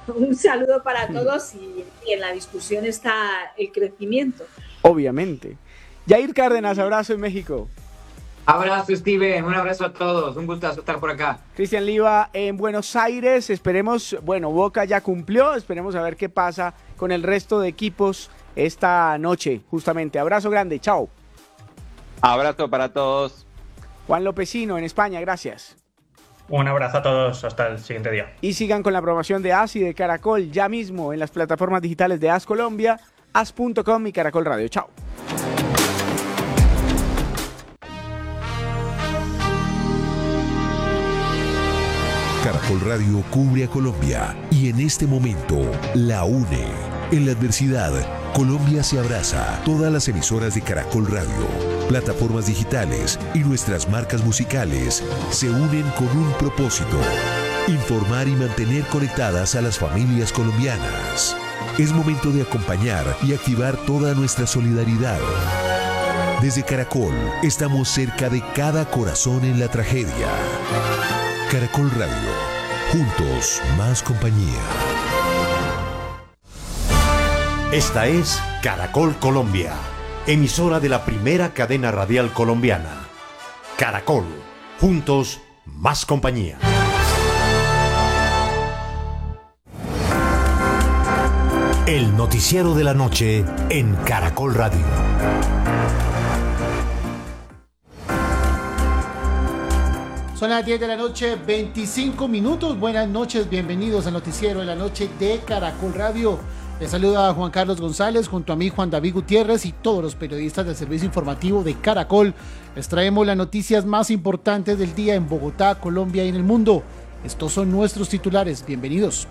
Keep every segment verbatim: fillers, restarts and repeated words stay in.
Un saludo para todos y, y en la discusión está el crecimiento. Obviamente. Yair Cárdenas, abrazo en México. Abrazo, Steven, un abrazo a todos, un gustazo estar por acá. Cristian Liva en Buenos Aires, esperemos, bueno, Boca ya cumplió, esperemos a ver qué pasa con el resto de equipos esta noche, justamente. Abrazo grande, chao. Abrazo para todos. Juan Lopecino en España, gracias. Un abrazo a todos, hasta el siguiente día. Y sigan con la programación de A S y de Caracol ya mismo en las plataformas digitales de A S Colombia, A S punto com y Caracol Radio. Chao. Caracol Radio cubre a Colombia y en este momento la une. En la adversidad, Colombia se abraza. Todas las emisoras de Caracol Radio, plataformas digitales y nuestras marcas musicales se unen con un propósito: informar y mantener conectadas a las familias colombianas. Es momento de acompañar y activar toda nuestra solidaridad. Desde Caracol, estamos cerca de cada corazón en la tragedia. Caracol Radio, juntos más compañía. Esta es Caracol Colombia, emisora de la primera cadena radial colombiana. Caracol, juntos más compañía. El noticiero de la noche en Caracol Radio. Son las diez de la noche, veinticinco minutos. Buenas noches, bienvenidos al noticiero de la noche de Caracol Radio. Les saluda Juan Carlos González junto a mí Juan David Gutiérrez y todos los periodistas del servicio informativo de Caracol. Les traemos las noticias más importantes del día en Bogotá, Colombia y en el mundo. Estos son nuestros titulares, bienvenidos.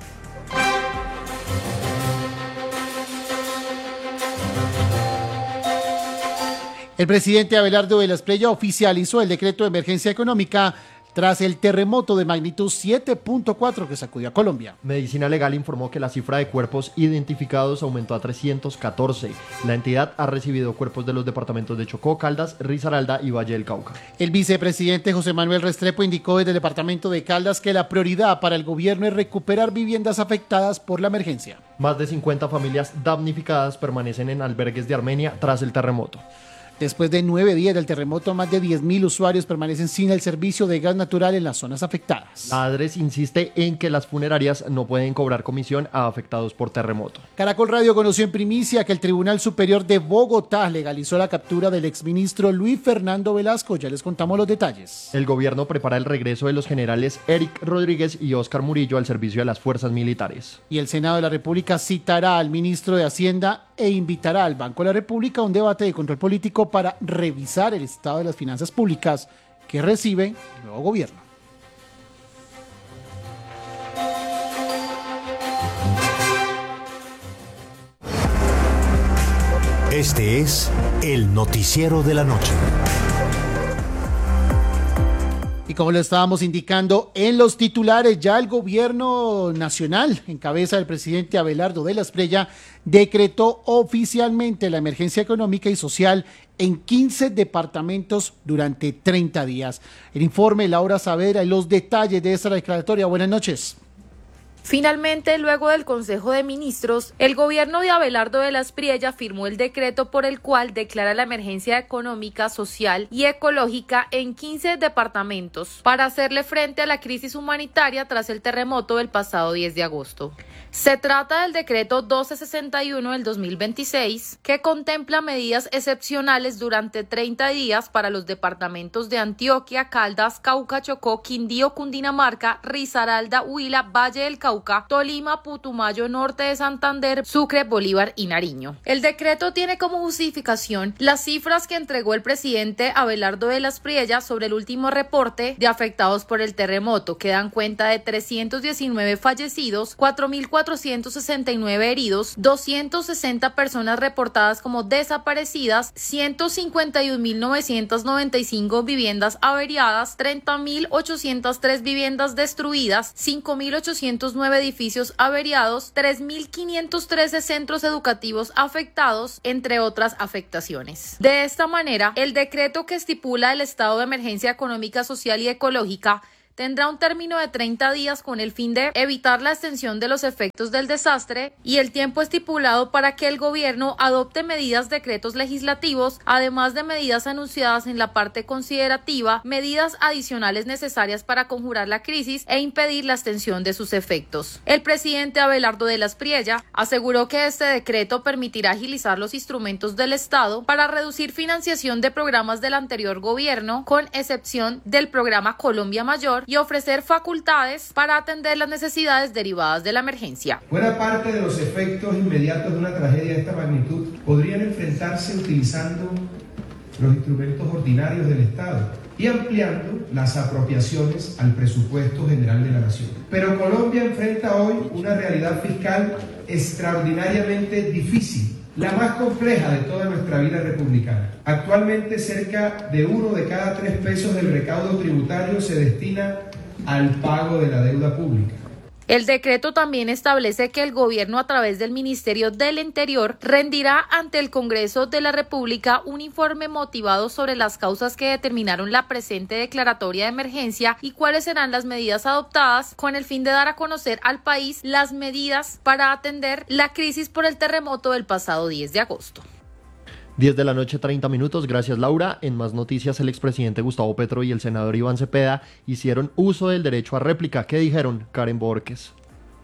El presidente Abelardo de la Espriella oficializó el decreto de emergencia económica tras el terremoto de magnitud siete punto cuatro que sacudió a Colombia. Medicina Legal informó que la cifra de cuerpos identificados aumentó a trescientos catorce. La entidad ha recibido cuerpos de los departamentos de Chocó, Caldas, Risaralda y Valle del Cauca. El vicepresidente José Manuel Restrepo indicó desde el departamento de Caldas que la prioridad para el gobierno es recuperar viviendas afectadas por la emergencia. Más de cincuenta familias damnificadas permanecen en albergues de Armenia tras el terremoto. Después de nueve días del terremoto, más de diez mil usuarios permanecen sin el servicio de gas natural en las zonas afectadas. La ADRES insiste en que las funerarias no pueden cobrar comisión a afectados por terremoto. Caracol Radio conoció en primicia que el Tribunal Superior de Bogotá legalizó la captura del exministro Luis Fernando Velasco. Ya les contamos los detalles. El gobierno prepara el regreso de los generales Eric Rodríguez y Óscar Murillo al servicio de las fuerzas militares. Y el Senado de la República citará al ministro de Hacienda e invitará al Banco de la República a un debate de control político para revisar el estado de las finanzas públicas que recibe el nuevo gobierno. Este es el noticiero de la noche. Y como lo estábamos indicando en los titulares, ya el gobierno nacional, en cabeza del presidente Abelardo de la Espriella, decretó oficialmente la emergencia económica y social en quince departamentos durante treinta días. El informe Laura Saavedra y los detalles de esta declaratoria. Buenas noches. Finalmente, luego del Consejo de Ministros, el gobierno de Abelardo de la Espriella firmó el decreto por el cual declara la emergencia económica, social y ecológica en quince departamentos para hacerle frente a la crisis humanitaria tras el terremoto del pasado diez de agosto. Se trata del decreto doce sesenta y uno del dos mil veintiséis, que contempla medidas excepcionales durante treinta días para los departamentos de Antioquia, Caldas, Cauca, Chocó, Quindío, Cundinamarca, Risaralda, Huila, Valle del Cauca, Tolima, Putumayo, Norte de Santander, Sucre, Bolívar y Nariño. El decreto tiene como justificación las cifras que entregó el presidente Abelardo de la Espriella sobre el último reporte de afectados por el terremoto, que dan cuenta de trescientos diecinueve fallecidos, cuatro mil cuatrocientos sesenta y nueve heridos, doscientas sesenta personas reportadas como desaparecidas, ciento cincuenta y un mil novecientos noventa y cinco viviendas averiadas, treinta mil ochocientas tres viviendas destruidas, cinco mil ochocientos nueve edificios averiados, tres mil quinientos trece centros educativos afectados, entre otras afectaciones. De esta manera, el decreto que estipula el estado de emergencia económica, social y ecológica tendrá un término de treinta días con el fin de evitar la extensión de los efectos del desastre y el tiempo estipulado para que el gobierno adopte medidas, decretos legislativos, además de medidas anunciadas en la parte considerativa, medidas adicionales necesarias para conjurar la crisis e impedir la extensión de sus efectos. El presidente Abelardo de la Espriella aseguró que este decreto permitirá agilizar los instrumentos del Estado para reducir financiación de programas del anterior gobierno, con excepción del programa Colombia Mayor, y ofrecer facultades para atender las necesidades derivadas de la emergencia. Buena parte de los efectos inmediatos de una tragedia de esta magnitud podrían enfrentarse utilizando los instrumentos ordinarios del Estado y ampliando las apropiaciones al presupuesto general de la nación. Pero Colombia enfrenta hoy una realidad fiscal extraordinariamente difícil, la más compleja de toda nuestra vida republicana. Actualmente cerca de uno de cada tres pesos del recaudo tributario se destina al pago de la deuda pública. El decreto también establece que el gobierno, a través del Ministerio del Interior, rendirá ante el Congreso de la República un informe motivado sobre las causas que determinaron la presente declaratoria de emergencia y cuáles serán las medidas adoptadas, con el fin de dar a conocer al país las medidas para atender la crisis por el terremoto del pasado diez de agosto. diez de la noche, treinta minutos. Gracias, Laura. En más noticias, el expresidente Gustavo Petro y el senador Iván Cepeda hicieron uso del derecho a réplica. ¿Qué dijeron? Karen Borges.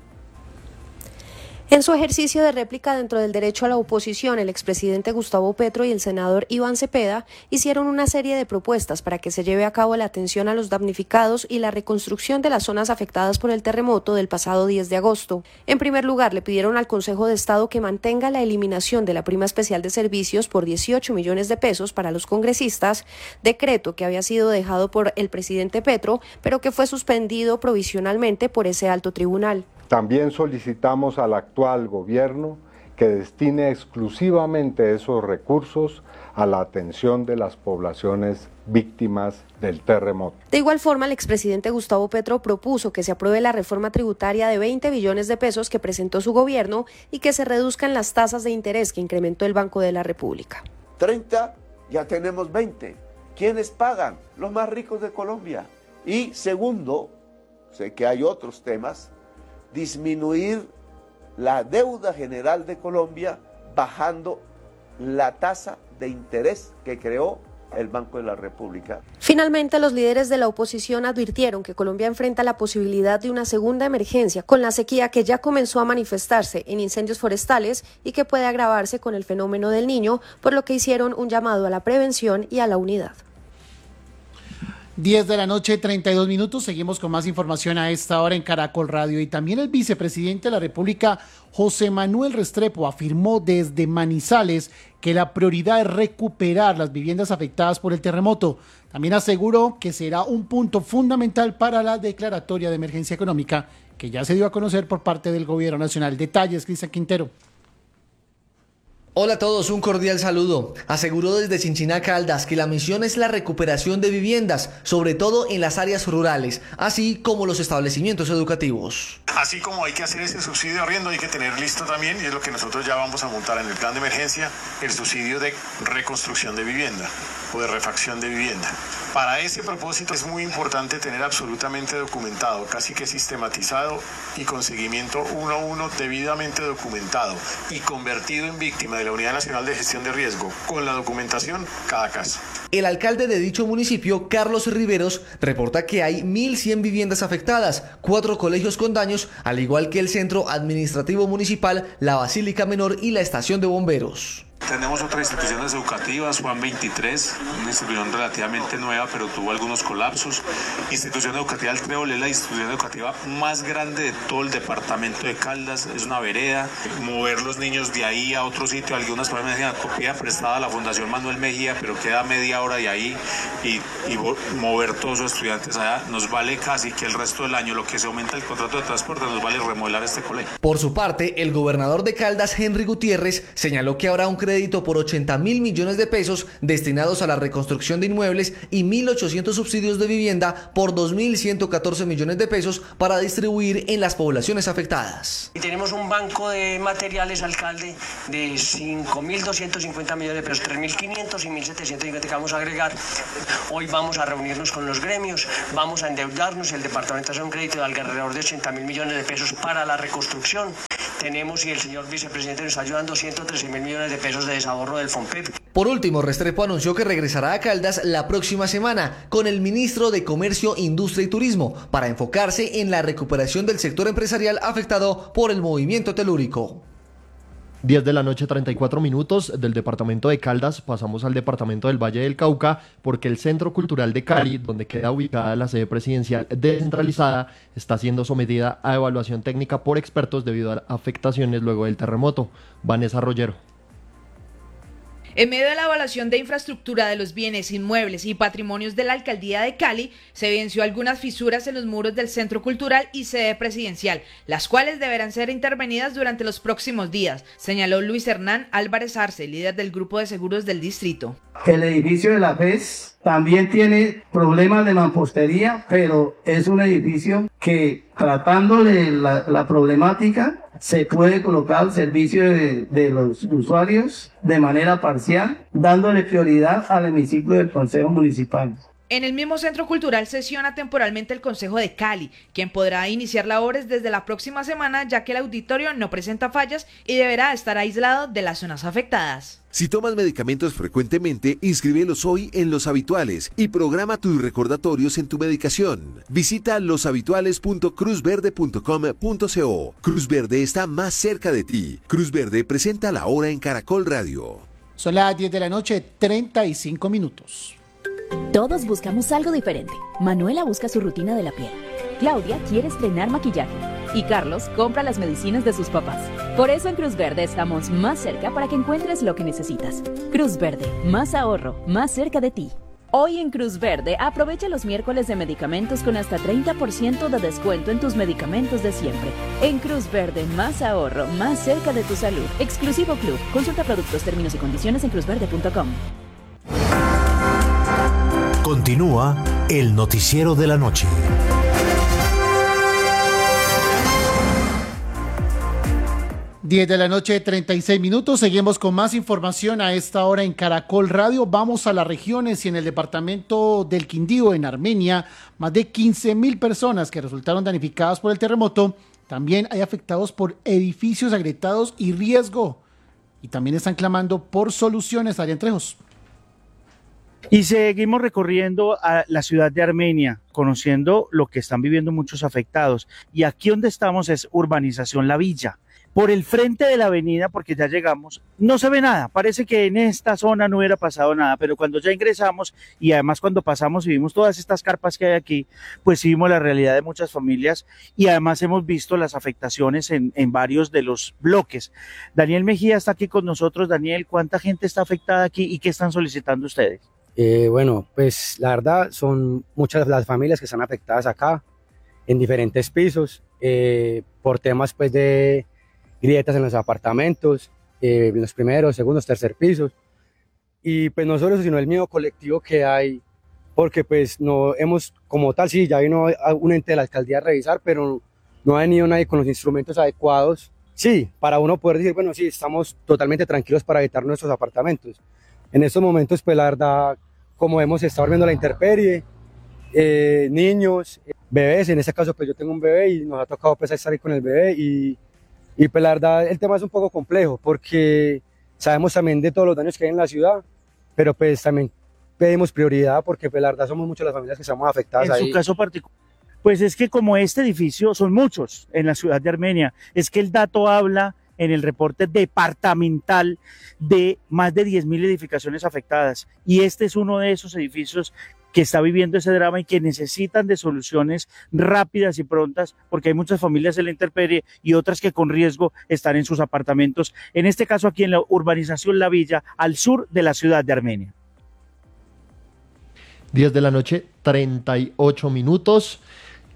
En su ejercicio de réplica dentro del derecho a la oposición, el expresidente Gustavo Petro y el senador Iván Cepeda hicieron una serie de propuestas para que se lleve a cabo la atención a los damnificados y la reconstrucción de las zonas afectadas por el terremoto del pasado diez de agosto. En primer lugar, le pidieron al Consejo de Estado que mantenga la eliminación de la prima especial de servicios por dieciocho millones de pesos para los congresistas, decreto que había sido dejado por el presidente Petro, pero que fue suspendido provisionalmente por ese alto tribunal. También solicitamos al actual gobierno que destine exclusivamente esos recursos a la atención de las poblaciones víctimas del terremoto. De igual forma, el expresidente Gustavo Petro propuso que se apruebe la reforma tributaria de veinte billones de pesos que presentó su gobierno y que se reduzcan las tasas de interés que incrementó el Banco de la República. treinta, ya tenemos veinte. ¿Quiénes pagan? Los más ricos de Colombia. Y segundo, sé que hay otros temas, disminuir la deuda general de Colombia bajando la tasa de interés que creó el Banco de la República. Finalmente, los líderes de la oposición advirtieron que Colombia enfrenta la posibilidad de una segunda emergencia con la sequía que ya comenzó a manifestarse en incendios forestales y que puede agravarse con el fenómeno del Niño, por lo que hicieron un llamado a la prevención y a la unidad. diez de la noche, treinta y dos minutos. Seguimos con más información a esta hora en Caracol Radio. Y también el vicepresidente de la República, José Manuel Restrepo, afirmó desde Manizales que la prioridad es recuperar las viviendas afectadas por el terremoto. También aseguró que será un punto fundamental para la declaratoria de emergencia económica que ya se dio a conocer por parte del Gobierno Nacional. Detalles, Cristian Quintero. Hola a todos, un cordial saludo. Aseguró desde Chinchiná Caldas que la misión es la recuperación de viviendas, sobre todo en las áreas rurales, así como los establecimientos educativos. Así como hay que hacer ese subsidio de arriendo, hay que tener listo también, y es lo que nosotros ya vamos a montar en el plan de emergencia, el subsidio de reconstrucción de vivienda o de refacción de vivienda. Para ese propósito es muy importante tener absolutamente documentado, casi que sistematizado y con seguimiento uno a uno debidamente documentado y convertido en víctima de la Unidad Nacional de Gestión de Riesgo, con la documentación cada caso. El alcalde de dicho municipio, Carlos Riveros, reporta que hay mil cien viviendas afectadas, cuatro colegios con daños, al igual que el Centro Administrativo Municipal, la Basílica Menor y la Estación de Bomberos. Tenemos otras instituciones educativas, Juan veintitrés, una institución relativamente nueva, pero tuvo algunos colapsos. Institución educativa El Trébol es la institución educativa más grande de todo el departamento de Caldas, es una vereda. Mover los niños de ahí a otro sitio, algunas personas decían copia prestada a la Fundación Manuel Mejía, pero queda media hora de ahí, y, y mover todos los estudiantes allá nos vale casi que el resto del año, lo que se aumenta el contrato de transporte, nos vale remodelar este colegio. Por su parte, el gobernador de Caldas, Henry Gutiérrez, señaló que habrá un crédito crédito por ochenta mil millones de pesos destinados a la reconstrucción de inmuebles y mil ochocientos subsidios de vivienda por dos mil ciento catorce millones de pesos para distribuir en las poblaciones afectadas. Y tenemos un banco de materiales, alcalde, de cinco mil doscientos cincuenta millones de pesos, tres mil quinientos y mil setecientos cincuenta que vamos a agregar. Hoy vamos a reunirnos con los gremios, vamos a endeudarnos, el departamento hace un crédito de alrededor de ochenta mil millones de pesos para la reconstrucción. Tenemos, y el señor vicepresidente nos está ayudando, ciento trece mil millones de pesos de desahorro del FONPEP. Por último, Restrepo anunció que regresará a Caldas la próxima semana con el ministro de Comercio, Industria y Turismo para enfocarse en la recuperación del sector empresarial afectado por el movimiento telúrico. diez de la noche, treinta y cuatro minutos, del departamento de Caldas pasamos al departamento del Valle del Cauca, porque el Centro Cultural de Cali, donde queda ubicada la sede presidencial descentralizada, está siendo sometida a evaluación técnica por expertos debido a afectaciones luego del terremoto. Vanessa Rollero. En medio de la evaluación de infraestructura de los bienes inmuebles y patrimonios de la Alcaldía de Cali, se evidenció algunas fisuras en los muros del Centro Cultural y sede presidencial, las cuales deberán ser intervenidas durante los próximos días, señaló Luis Hernán Álvarez Arce, líder del Grupo de Seguros del Distrito. El edificio de la F E S también tiene problemas de mampostería, pero es un edificio que, tratando de la, la problemática, se puede colocar al servicio de, de los usuarios de manera parcial, dándole prioridad al hemiciclo del Consejo Municipal. En el mismo Centro Cultural sesiona temporalmente el Consejo de Cali, quien podrá iniciar labores desde la próxima semana, ya que el auditorio no presenta fallas y deberá estar aislado de las zonas afectadas. Si tomas medicamentos frecuentemente, inscríbelos hoy en Los Habituales y programa tus recordatorios en tu medicación. Visita los habituales punto cruz verde punto com punto co. Cruz Verde está más cerca de ti. Cruz Verde presenta la hora en Caracol Radio. Son las diez de la noche, treinta y cinco minutos. Todos buscamos algo diferente. Manuela busca su rutina de la piel. Claudia quiere estrenar maquillaje. Y Carlos compra las medicinas de sus papás. Por eso en Cruz Verde estamos más cerca para que encuentres lo que necesitas. Cruz Verde, más ahorro, más cerca de ti. Hoy en Cruz Verde aprovecha los miércoles de medicamentos con hasta treinta por ciento de descuento en tus medicamentos de siempre. En Cruz Verde, más ahorro, más cerca de tu salud. Exclusivo Club. Consulta productos, términos y condiciones en cruz verde punto com. Continúa el noticiero de la noche. diez de la noche, treinta y seis minutos. Seguimos con más información a esta hora en Caracol Radio. Vamos a las regiones y en el departamento del Quindío, en Armenia, más de quince mil personas que resultaron damnificadas por el terremoto. También hay afectados por edificios agrietados y riesgo. Y también están clamando por soluciones. Adrián Trejos. Y seguimos recorriendo a la ciudad de Armenia, conociendo lo que están viviendo muchos afectados. Y aquí donde estamos es Urbanización La Villa. Por el frente de la avenida, porque ya llegamos, no se ve nada. Parece que en esta zona no hubiera pasado nada, pero cuando ya ingresamos y además cuando pasamos y vimos todas estas carpas que hay aquí, pues sí vimos la realidad de muchas familias y además hemos visto las afectaciones en, en varios de los bloques. Daniel Mejía está aquí con nosotros. Daniel, ¿cuánta gente está afectada aquí y qué están solicitando ustedes? Eh, bueno, pues la verdad son muchas las familias que están afectadas acá, en diferentes pisos, eh, por temas pues de grietas en los apartamentos, eh, en los primeros, segundos, tercer pisos, y pues no solo eso, sino el mismo colectivo que hay, porque pues no hemos, como tal, sí, ya vino un ente de la alcaldía a revisar, pero no ha venido nadie con los instrumentos adecuados, sí, para uno poder decir, bueno, sí, estamos totalmente tranquilos para evitar nuestros apartamentos. En estos momentos, pues la verdad, como hemos estado viendo la intemperie, eh, niños, bebés, en este caso pues yo tengo un bebé y nos ha tocado pues estar ahí con el bebé y, y pues la verdad el tema es un poco complejo porque sabemos también de todos los daños que hay en la ciudad, pero pues también pedimos prioridad porque pues la verdad somos muchas las familias que estamos afectadas en ahí. En su caso particular, pues es que como este edificio son muchos en la ciudad de Armenia, es que el dato habla en el reporte departamental de más de diez mil edificaciones afectadas y este es uno de esos edificios que está viviendo ese drama y que necesitan de soluciones rápidas y prontas porque hay muchas familias en la intemperie y otras que con riesgo están en sus apartamentos, en este caso aquí en la urbanización La Villa, al sur de la ciudad de Armenia. diez de la noche, treinta y ocho minutos.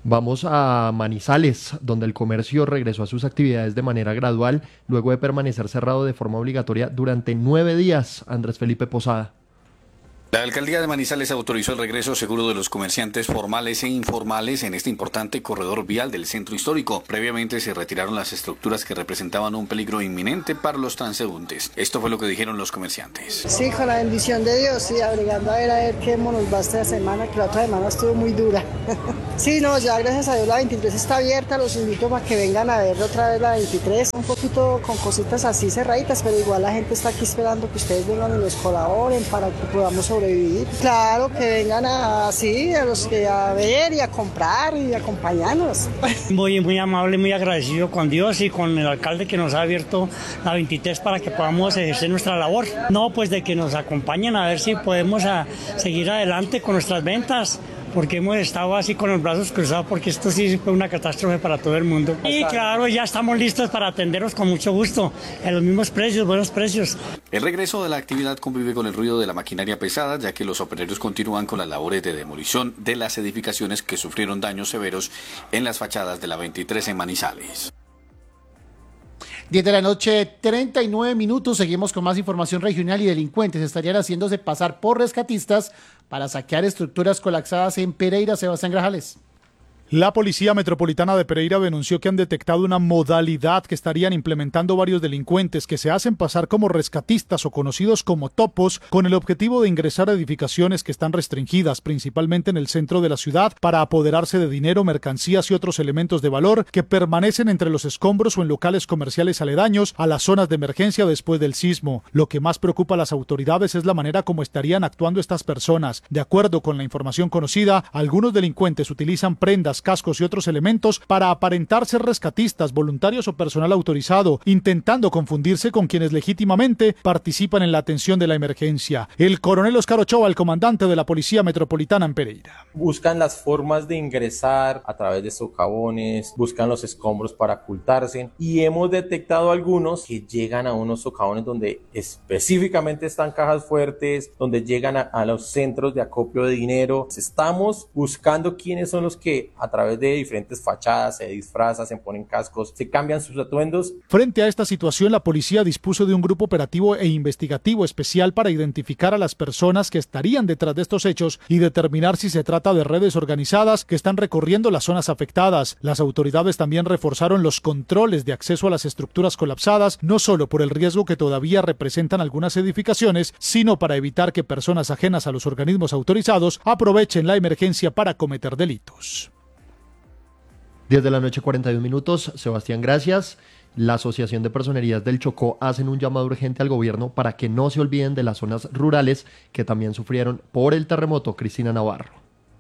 Vamos a Manizales, donde el comercio regresó a sus actividades de manera gradual, luego de permanecer cerrado de forma obligatoria durante nueve días. Andrés Felipe Posada. La alcaldía de Manizales autorizó el regreso seguro de los comerciantes formales e informales en este importante corredor vial del centro histórico. Previamente se retiraron las estructuras que representaban un peligro inminente para los transeúntes. Esto fue lo que dijeron los comerciantes. Sí, con la bendición de Dios, sí, abrigando a ver a ver qué nos va esta semana, que la otra semana estuvo muy dura. Sí, no, ya gracias a Dios la veintitrés está abierta, los invito para que vengan a ver otra vez la veintitrés, un poquito con cositas así cerraditas, pero igual la gente está aquí esperando que ustedes vengan y nos colaboren para que podamos sobrevivir. Claro, que vengan así, a los que a ver y a comprar y acompañarnos. Muy, muy amable, muy agradecido con Dios y con el alcalde que nos ha abierto la veintitrés para que podamos ejercer nuestra labor. No, pues de que nos acompañen a ver si podemos a, seguir adelante con nuestras ventas, porque hemos estado así con los brazos cruzados, porque esto sí fue una catástrofe para todo el mundo. Y claro, ya estamos listos para atenderos con mucho gusto, en los mismos precios, buenos precios. El regreso de la actividad convive con el ruido de la maquinaria pesada, ya que los operarios continúan con las labores de demolición de las edificaciones que sufrieron daños severos en las fachadas de la veintitrés en Manizales. diez de la noche, treinta y nueve minutos. Seguimos con más información regional y delincuentes estarían haciéndose pasar por rescatistas para saquear estructuras colapsadas en Pereira. Sebastián Grajales. La Policía Metropolitana de Pereira denunció que han detectado una modalidad que estarían implementando varios delincuentes que se hacen pasar como rescatistas o conocidos como topos, con el objetivo de ingresar a edificaciones que están restringidas, principalmente en el centro de la ciudad, para apoderarse de dinero, mercancías y otros elementos de valor que permanecen entre los escombros o en locales comerciales aledaños a las zonas de emergencia después del sismo. Lo que más preocupa a las autoridades es la manera como estarían actuando estas personas. De acuerdo con la información conocida, algunos delincuentes utilizan prendas, cascos y otros elementos para aparentar ser rescatistas, voluntarios o personal autorizado, intentando confundirse con quienes legítimamente participan en la atención de la emergencia. El coronel Oscar Ochoa, el comandante de la Policía Metropolitana en Pereira. Buscan las formas de ingresar a través de socavones, buscan los escombros para ocultarse, y hemos detectado algunos que llegan a unos socavones donde específicamente están cajas fuertes, donde llegan a, a los centros de acopio de dinero. Estamos buscando quiénes son los que a través de diferentes fachadas se disfrazan, se ponen cascos, se cambian sus atuendos. Frente a esta situación, la policía dispuso de un grupo operativo e investigativo especial para identificar a las personas que estarían detrás de estos hechos y determinar si se trata de redes organizadas que están recorriendo las zonas afectadas. Las autoridades también reforzaron los controles de acceso a las estructuras colapsadas, no solo por el riesgo que todavía representan algunas edificaciones, sino para evitar que personas ajenas a los organismos autorizados aprovechen la emergencia para cometer delitos. diez de la noche, cuarenta y un minutos. Sebastián, gracias. La Asociación de Personerías del Chocó hacen un llamado urgente al gobierno para que no se olviden de las zonas rurales que también sufrieron por el terremoto. Cristina Navarro.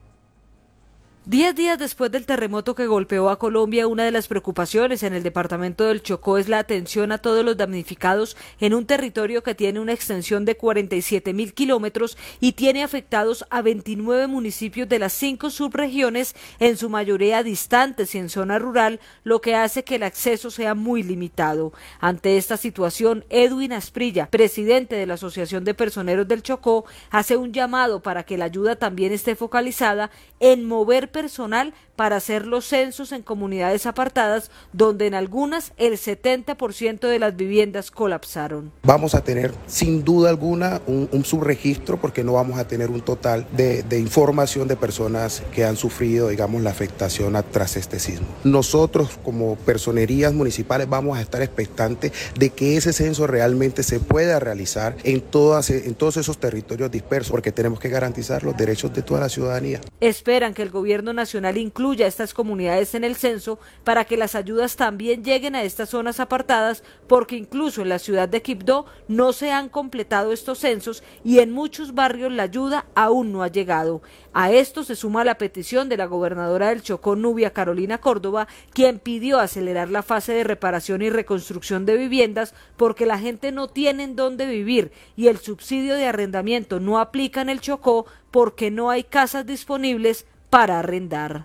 Diez días después del terremoto que golpeó a Colombia, una de las preocupaciones en el departamento del Chocó es la atención a todos los damnificados en un territorio que tiene una extensión de cuarenta y siete mil kilómetros y tiene afectados a veintinueve municipios de las cinco subregiones, en su mayoría distantes y en zona rural, lo que hace que el acceso sea muy limitado. Ante esta situación, Edwin Asprilla, presidente de la Asociación de Personeros del Chocó, hace un llamado para que la ayuda también esté focalizada en mover personal para hacer los censos en comunidades apartadas, donde en algunas el setenta por ciento de las viviendas colapsaron. Vamos a tener sin duda alguna un, un subregistro, porque no vamos a tener un total de, de información de personas que han sufrido, digamos, la afectación tras este sismo. Nosotros como personerías municipales vamos a estar expectantes de que ese censo realmente se pueda realizar en, todas, en todos esos territorios dispersos, porque tenemos que garantizar los derechos de toda la ciudadanía. Esperan que el gobierno nacional incluya a estas comunidades en el censo para que las ayudas también lleguen a estas zonas apartadas, porque incluso en la ciudad de Quibdó no se han completado estos censos y en muchos barrios la ayuda aún no ha llegado. A esto se suma la petición de la gobernadora del Chocó, Nubia Carolina Córdoba, quien pidió acelerar la fase de reparación y reconstrucción de viviendas porque la gente no tiene en dónde vivir y el subsidio de arrendamiento no aplica en el Chocó porque no hay casas disponibles para arrendar.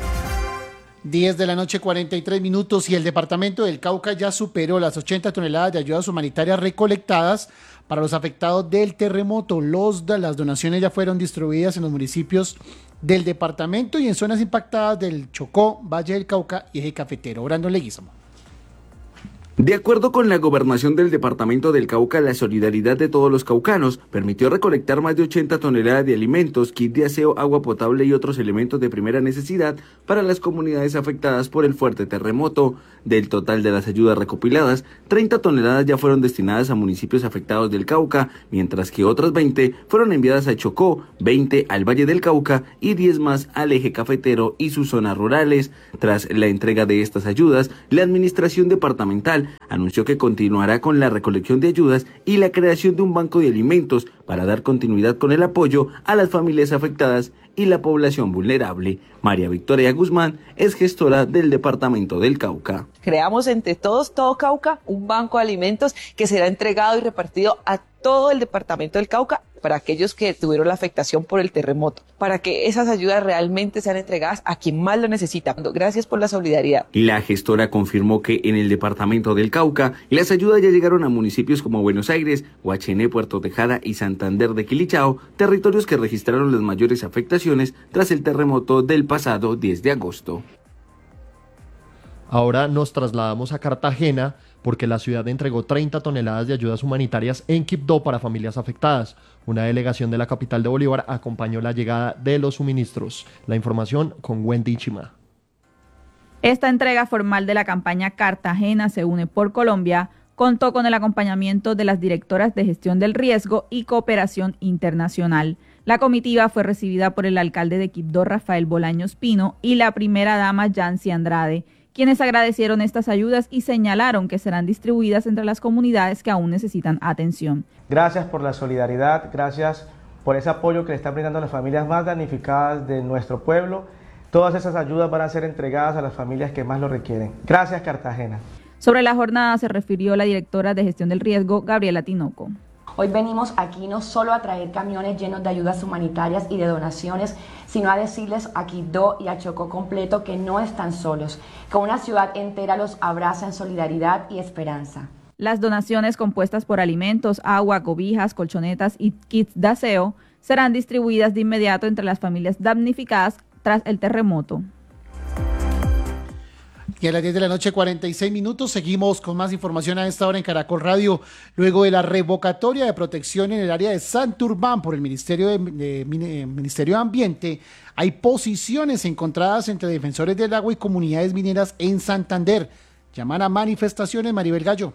diez de la noche, cuarenta y tres minutos, y el departamento del Cauca ya superó las ochenta toneladas de ayudas humanitarias recolectadas para los afectados del terremoto. Los, las donaciones ya fueron distribuidas en los municipios del departamento y en zonas impactadas del Chocó, Valle del Cauca y Eje Cafetero. Brandon Leguizamo. De acuerdo con la gobernación del departamento del Cauca, la solidaridad de todos los caucanos permitió recolectar más de ochenta toneladas de alimentos, kit de aseo, agua potable y otros elementos de primera necesidad para las comunidades afectadas por el fuerte terremoto. Del total de las ayudas recopiladas, treinta toneladas ya fueron destinadas a municipios afectados del Cauca, mientras que otras veinte fueron enviadas a Chocó, veinte al Valle del Cauca y diez más al Eje Cafetero y sus zonas rurales. Tras la entrega de estas ayudas, la administración departamental anunció que continuará con la recolección de ayudas y la creación de un banco de alimentos para dar continuidad con el apoyo a las familias afectadas y la población vulnerable. María Victoria Guzmán es gestora del departamento del Cauca. Creamos entre todos, todo Cauca, un banco de alimentos que será entregado y repartido a todo el departamento del Cauca para aquellos que tuvieron la afectación por el terremoto, para que esas ayudas realmente sean entregadas a quien más lo necesita. Gracias por la solidaridad. La gestora confirmó que en el departamento del Cauca las ayudas ya llegaron a municipios como Buenos Aires, Huachené, Puerto Tejada y Santander de Quilichao, territorios que registraron las mayores afectaciones tras el terremoto del pasado diez de agosto. Ahora nos trasladamos a Cartagena porque la ciudad entregó treinta toneladas de ayudas humanitarias en Quibdó para familias afectadas. Una delegación de la capital de Bolívar acompañó la llegada de los suministros. La información con Wendy Chima. Esta entrega formal de la campaña Cartagena se une por Colombia contó con el acompañamiento de las directoras de gestión del riesgo y cooperación internacional. La comitiva fue recibida por el alcalde de Quibdó, Rafael Bolaños Pino, y la primera dama, Yancy Andrade, quienes agradecieron estas ayudas y señalaron que serán distribuidas entre las comunidades que aún necesitan atención. Gracias por la solidaridad, gracias por ese apoyo que le están brindando a las familias más damnificadas de nuestro pueblo. Todas esas ayudas van a ser entregadas a las familias que más lo requieren. Gracias, Cartagena. Sobre la jornada se refirió la directora de gestión del riesgo, Gabriela Tinoco. Hoy venimos aquí no solo a traer camiones llenos de ayudas humanitarias y de donaciones, sino a decirles a Quibdó y a Chocó completo que no están solos, que una ciudad entera los abraza en solidaridad y esperanza. Las donaciones compuestas por alimentos, agua, cobijas, colchonetas y kits de aseo serán distribuidas de inmediato entre las familias damnificadas tras el terremoto. Y a las diez de la noche, cuarenta y seis minutos, seguimos con más información a esta hora en Caracol Radio. Luego de la revocatoria de protección en el área de Santurbán por el Ministerio de, de, de, Ministerio de Ambiente, hay posiciones encontradas entre defensores del agua y comunidades mineras en Santander. Llaman a manifestaciones. Maribel Gallo.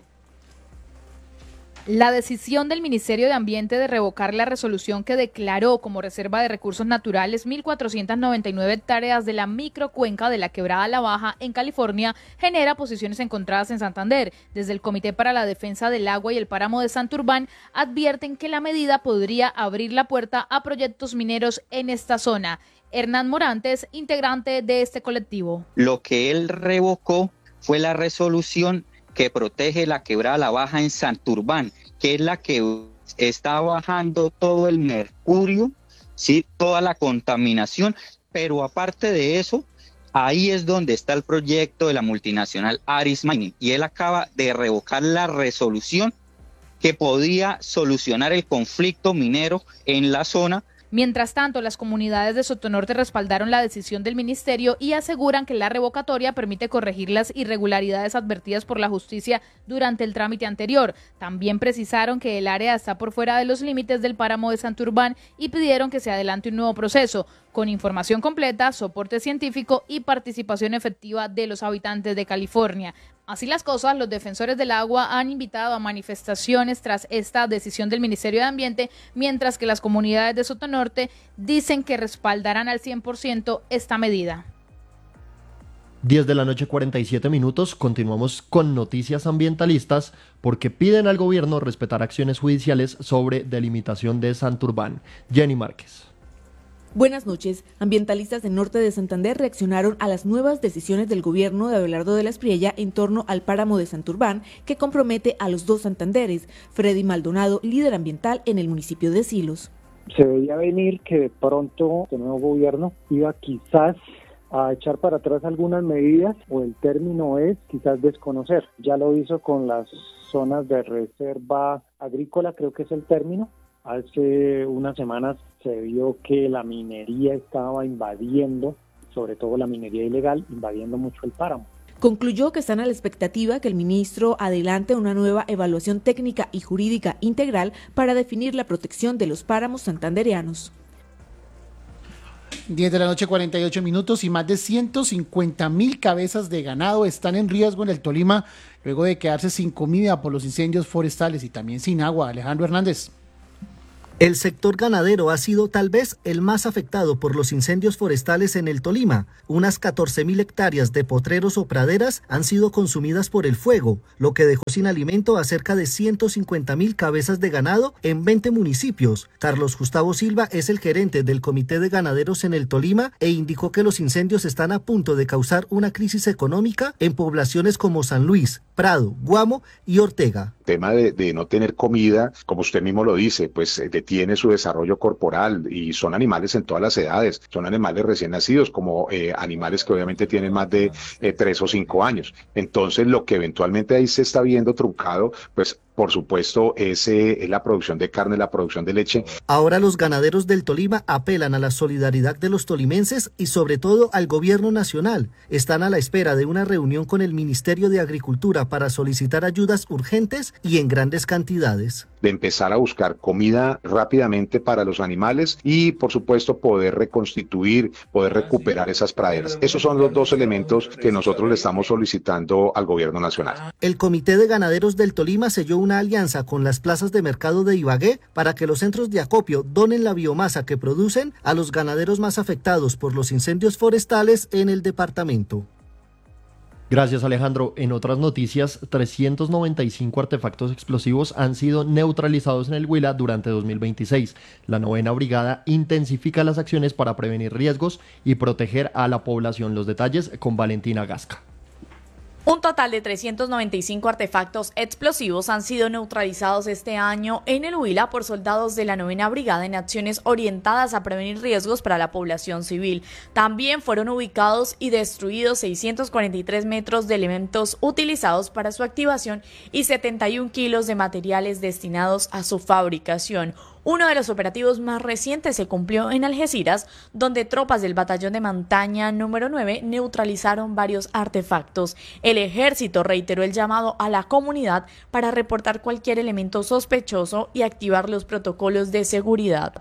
La decisión del Ministerio de Ambiente de revocar la resolución que declaró como reserva de recursos naturales mil cuatrocientas noventa y nueve hectáreas de la microcuenca de la Quebrada La Baja en California genera posiciones encontradas en Santander. Desde el Comité para la Defensa del Agua y el Páramo de Santurbán advierten que la medida podría abrir la puerta a proyectos mineros en esta zona. Hernán Morantes, integrante de este colectivo. Lo que él revocó fue la resolución que protege la Quebrada La Baja en Santurbán, que es la que está bajando todo el mercurio, ¿sí? Toda la contaminación, pero aparte de eso, ahí es donde está el proyecto de la multinacional Aris Mining, y él acaba de revocar la resolución que podía solucionar el conflicto minero en la zona. Mientras tanto, las comunidades de Sotonorte respaldaron la decisión del ministerio y aseguran que la revocatoria permite corregir las irregularidades advertidas por la justicia durante el trámite anterior. También precisaron que el área está por fuera de los límites del páramo de Santurbán y pidieron que se adelante un nuevo proceso, con información completa, soporte científico y participación efectiva de los habitantes de California. Así las cosas, los defensores del agua han invitado a manifestaciones tras esta decisión del Ministerio de Ambiente, mientras que las comunidades de Sotonorte dicen que respaldarán al cien por ciento esta medida. diez de la noche, cuarenta y siete minutos, continuamos con noticias ambientalistas porque piden al gobierno respetar acciones judiciales sobre delimitación de Santurbán. Jenny Márquez. Buenas noches. Ambientalistas del norte de Santander reaccionaron a las nuevas decisiones del gobierno de Abelardo de la Espriella en torno al páramo de Santurbán, que compromete a los dos Santanderes. Freddy Maldonado, líder ambiental en el municipio de Silos. Se veía venir que de pronto el nuevo gobierno iba quizás a echar para atrás algunas medidas, o el término es quizás desconocer. Ya lo hizo con las zonas de reserva agrícola, creo que es el término, Hace unas semanas se vio que la minería estaba invadiendo, sobre todo la minería ilegal, invadiendo mucho el páramo. Concluyó que están a la expectativa que el ministro adelante una nueva evaluación técnica y jurídica integral para definir la protección de los páramos santandereanos. diez de la noche, cuarenta y ocho minutos, y más de ciento cincuenta mil cabezas de ganado están en riesgo en el Tolima luego de quedarse sin comida por los incendios forestales y también sin agua. Alejandro Hernández. El sector ganadero ha sido tal vez el más afectado por los incendios forestales en el Tolima. Unas catorce mil hectáreas de potreros o praderas han sido consumidas por el fuego, lo que dejó sin alimento a cerca de ciento cincuenta mil cabezas de ganado en veinte municipios. Carlos Gustavo Silva es el gerente del Comité de Ganaderos en el Tolima e indicó que los incendios están a punto de causar una crisis económica en poblaciones como San Luis, Prado, Guamo y Ortega. El tema de, de no tener comida, como usted mismo lo dice, pues detiene su desarrollo corporal y son animales en todas las edades, son animales recién nacidos como eh, animales que obviamente tienen más de eh, tres o cinco años. Entonces lo que eventualmente ahí se está viendo truncado, pues por supuesto, es, eh, es la producción de carne, la producción de leche. Ahora los ganaderos del Tolima apelan a la solidaridad de los tolimenses y sobre todo al gobierno nacional. Están a la espera de una reunión con el Ministerio de Agricultura para solicitar ayudas urgentes y en grandes cantidades. De empezar a buscar comida rápidamente para los animales y, por supuesto, poder reconstituir, poder recuperar esas praderas. Esos son los dos elementos que nosotros le estamos solicitando al gobierno nacional. El Comité de Ganaderos del Tolima selló una alianza con las plazas de mercado de Ibagué para que los centros de acopio donen la biomasa que producen a los ganaderos más afectados por los incendios forestales en el departamento. Gracias, Alejandro. En otras noticias, trescientos noventa y cinco artefactos explosivos han sido neutralizados en el Huila durante dos mil veintiséis. La novena brigada intensifica las acciones para prevenir riesgos y proteger a la población. Los detalles con Valentina Gasca. Un total de trescientos noventa y cinco artefactos explosivos han sido neutralizados este año en el Huila por soldados de la novena brigada en acciones orientadas a prevenir riesgos para la población civil. También fueron ubicados y destruidos seiscientos cuarenta y tres metros de elementos utilizados para su activación y setenta y un kilos de materiales destinados a su fabricación. Uno de los operativos más recientes se cumplió en Algeciras, donde tropas del batallón de montaña número nueve neutralizaron varios artefactos. El ejército reiteró el llamado a la comunidad para reportar cualquier elemento sospechoso y activar los protocolos de seguridad.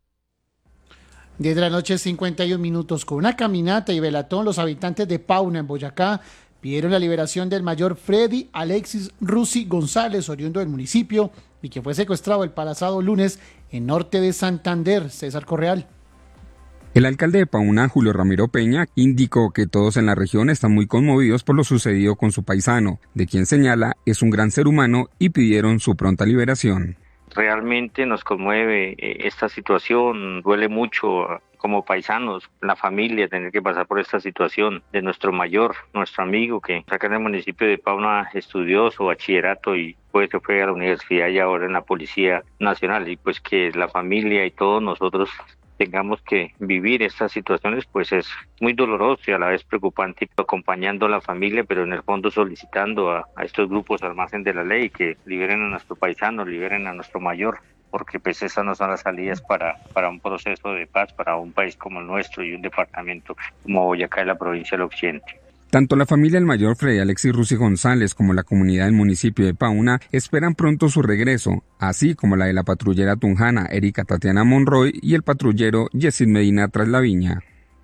diez de la noche, cincuenta y un minutos. Con una caminata y velatón, los habitantes de Pauna, en Boyacá, pidieron la liberación del mayor Freddy Alexis Rusi González, oriundo del municipio, y que fue secuestrado el pasado lunes en norte de Santander. César Correal. El alcalde de Pauna, Julio Ramiro Peña, indicó que todos en la región están muy conmovidos por lo sucedido con su paisano, de quien señala es un gran ser humano, y pidieron su pronta liberación. Realmente nos conmueve esta situación, duele mucho como paisanos, la familia, tener que pasar por esta situación de nuestro mayor, nuestro amigo, que acá en el municipio de Pauna estudió su bachillerato y pues se fue a la universidad y ahora en la Policía Nacional, y pues que la familia y todos nosotros tengamos que vivir estas situaciones, pues es muy doloroso y a la vez preocupante, acompañando a la familia, pero en el fondo solicitando a, a estos grupos al margen de la ley que liberen a nuestro paisano, liberen a nuestro mayor, porque pues esas no son las salidas para, para un proceso de paz, para un país como el nuestro y un departamento como Boyacá de la provincia del Occidente. Tanto la familia del mayor Freddy Alexis Rusi González como la comunidad del municipio de Pauna esperan pronto su regreso, así como la de la patrullera tunjana Erika Tatiana Monroy y el patrullero Yesid Medina Traslaviña.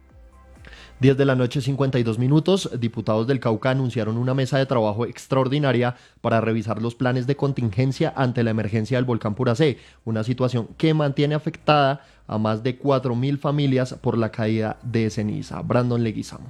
diez de la noche, cincuenta y dos minutos, diputados del Cauca anunciaron una mesa de trabajo extraordinaria para revisar los planes de contingencia ante la emergencia del volcán Puracé, una situación que mantiene afectada a más de cuatro mil familias por la caída de ceniza. Brandon Leguizamo.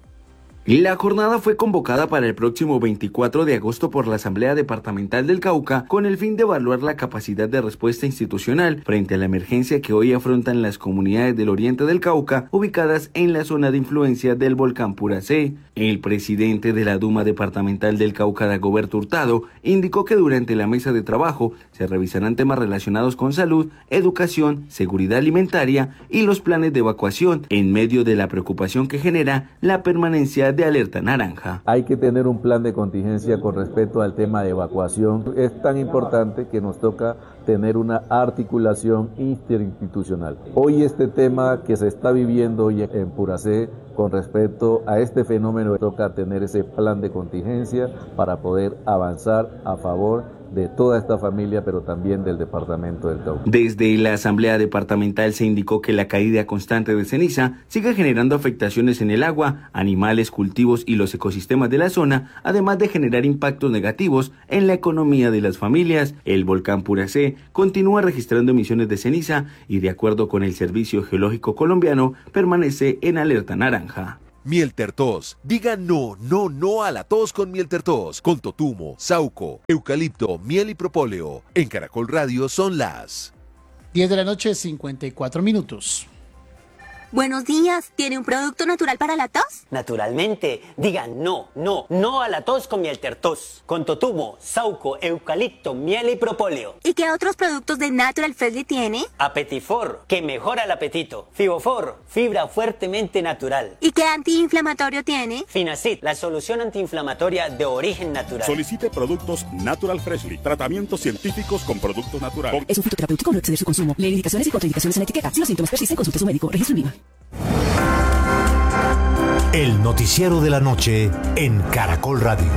La jornada fue convocada para el próximo veinticuatro de agosto por la Asamblea Departamental del Cauca con el fin de evaluar la capacidad de respuesta institucional frente a la emergencia que hoy afrontan las comunidades del oriente del Cauca ubicadas en la zona de influencia del volcán Puracé. El presidente de la Duma Departamental del Cauca, Dagoberto Hurtado, indicó que durante la mesa de trabajo se revisarán temas relacionados con salud, educación, seguridad alimentaria y los planes de evacuación en medio de la preocupación que genera la permanencia de alerta naranja. Hay que tener un plan de contingencia con respecto al tema de evacuación. Es tan importante que nos toca tener una articulación interinstitucional. Hoy este tema que se está viviendo hoy en Puracé con respecto a este fenómeno, toca tener ese plan de contingencia para poder avanzar a favor de toda esta familia, pero también del departamento del Cauca. Desde la Asamblea Departamental se indicó que la caída constante de ceniza sigue generando afectaciones en el agua, animales, cultivos y los ecosistemas de la zona, además de generar impactos negativos en la economía de las familias. El volcán Puracé continúa registrando emisiones de ceniza y, de acuerdo con el Servicio Geológico Colombiano, permanece en alerta naranja. Mielter Tos. Diga no, no, no a la tos con Mielter Tos. Con totumo, sauco, eucalipto, miel y propóleo. En Caracol Radio son las diez de la noche, cincuenta y cuatro minutos. Buenos días, ¿tiene un producto natural para la tos? Naturalmente, diga no, no, no a la tos con Mielter Tos. Con totumo, sauco, eucalipto, miel y propóleo. ¿Y qué otros productos de Natural Freshly tiene? Apetifor, que mejora el apetito. Fibofor, fibra fuertemente natural. ¿Y qué antiinflamatorio tiene? Finacid, la solución antiinflamatoria de origen natural. Solicite productos Natural Freshly, tratamientos científicos con productos naturales. Es un fitoterapéutico, no exceder su consumo. Lee indicaciones y contraindicaciones en la etiqueta. Si los síntomas persisten, consulte a su médico. Registro INVIMA. El noticiero de la noche en Caracol Radio.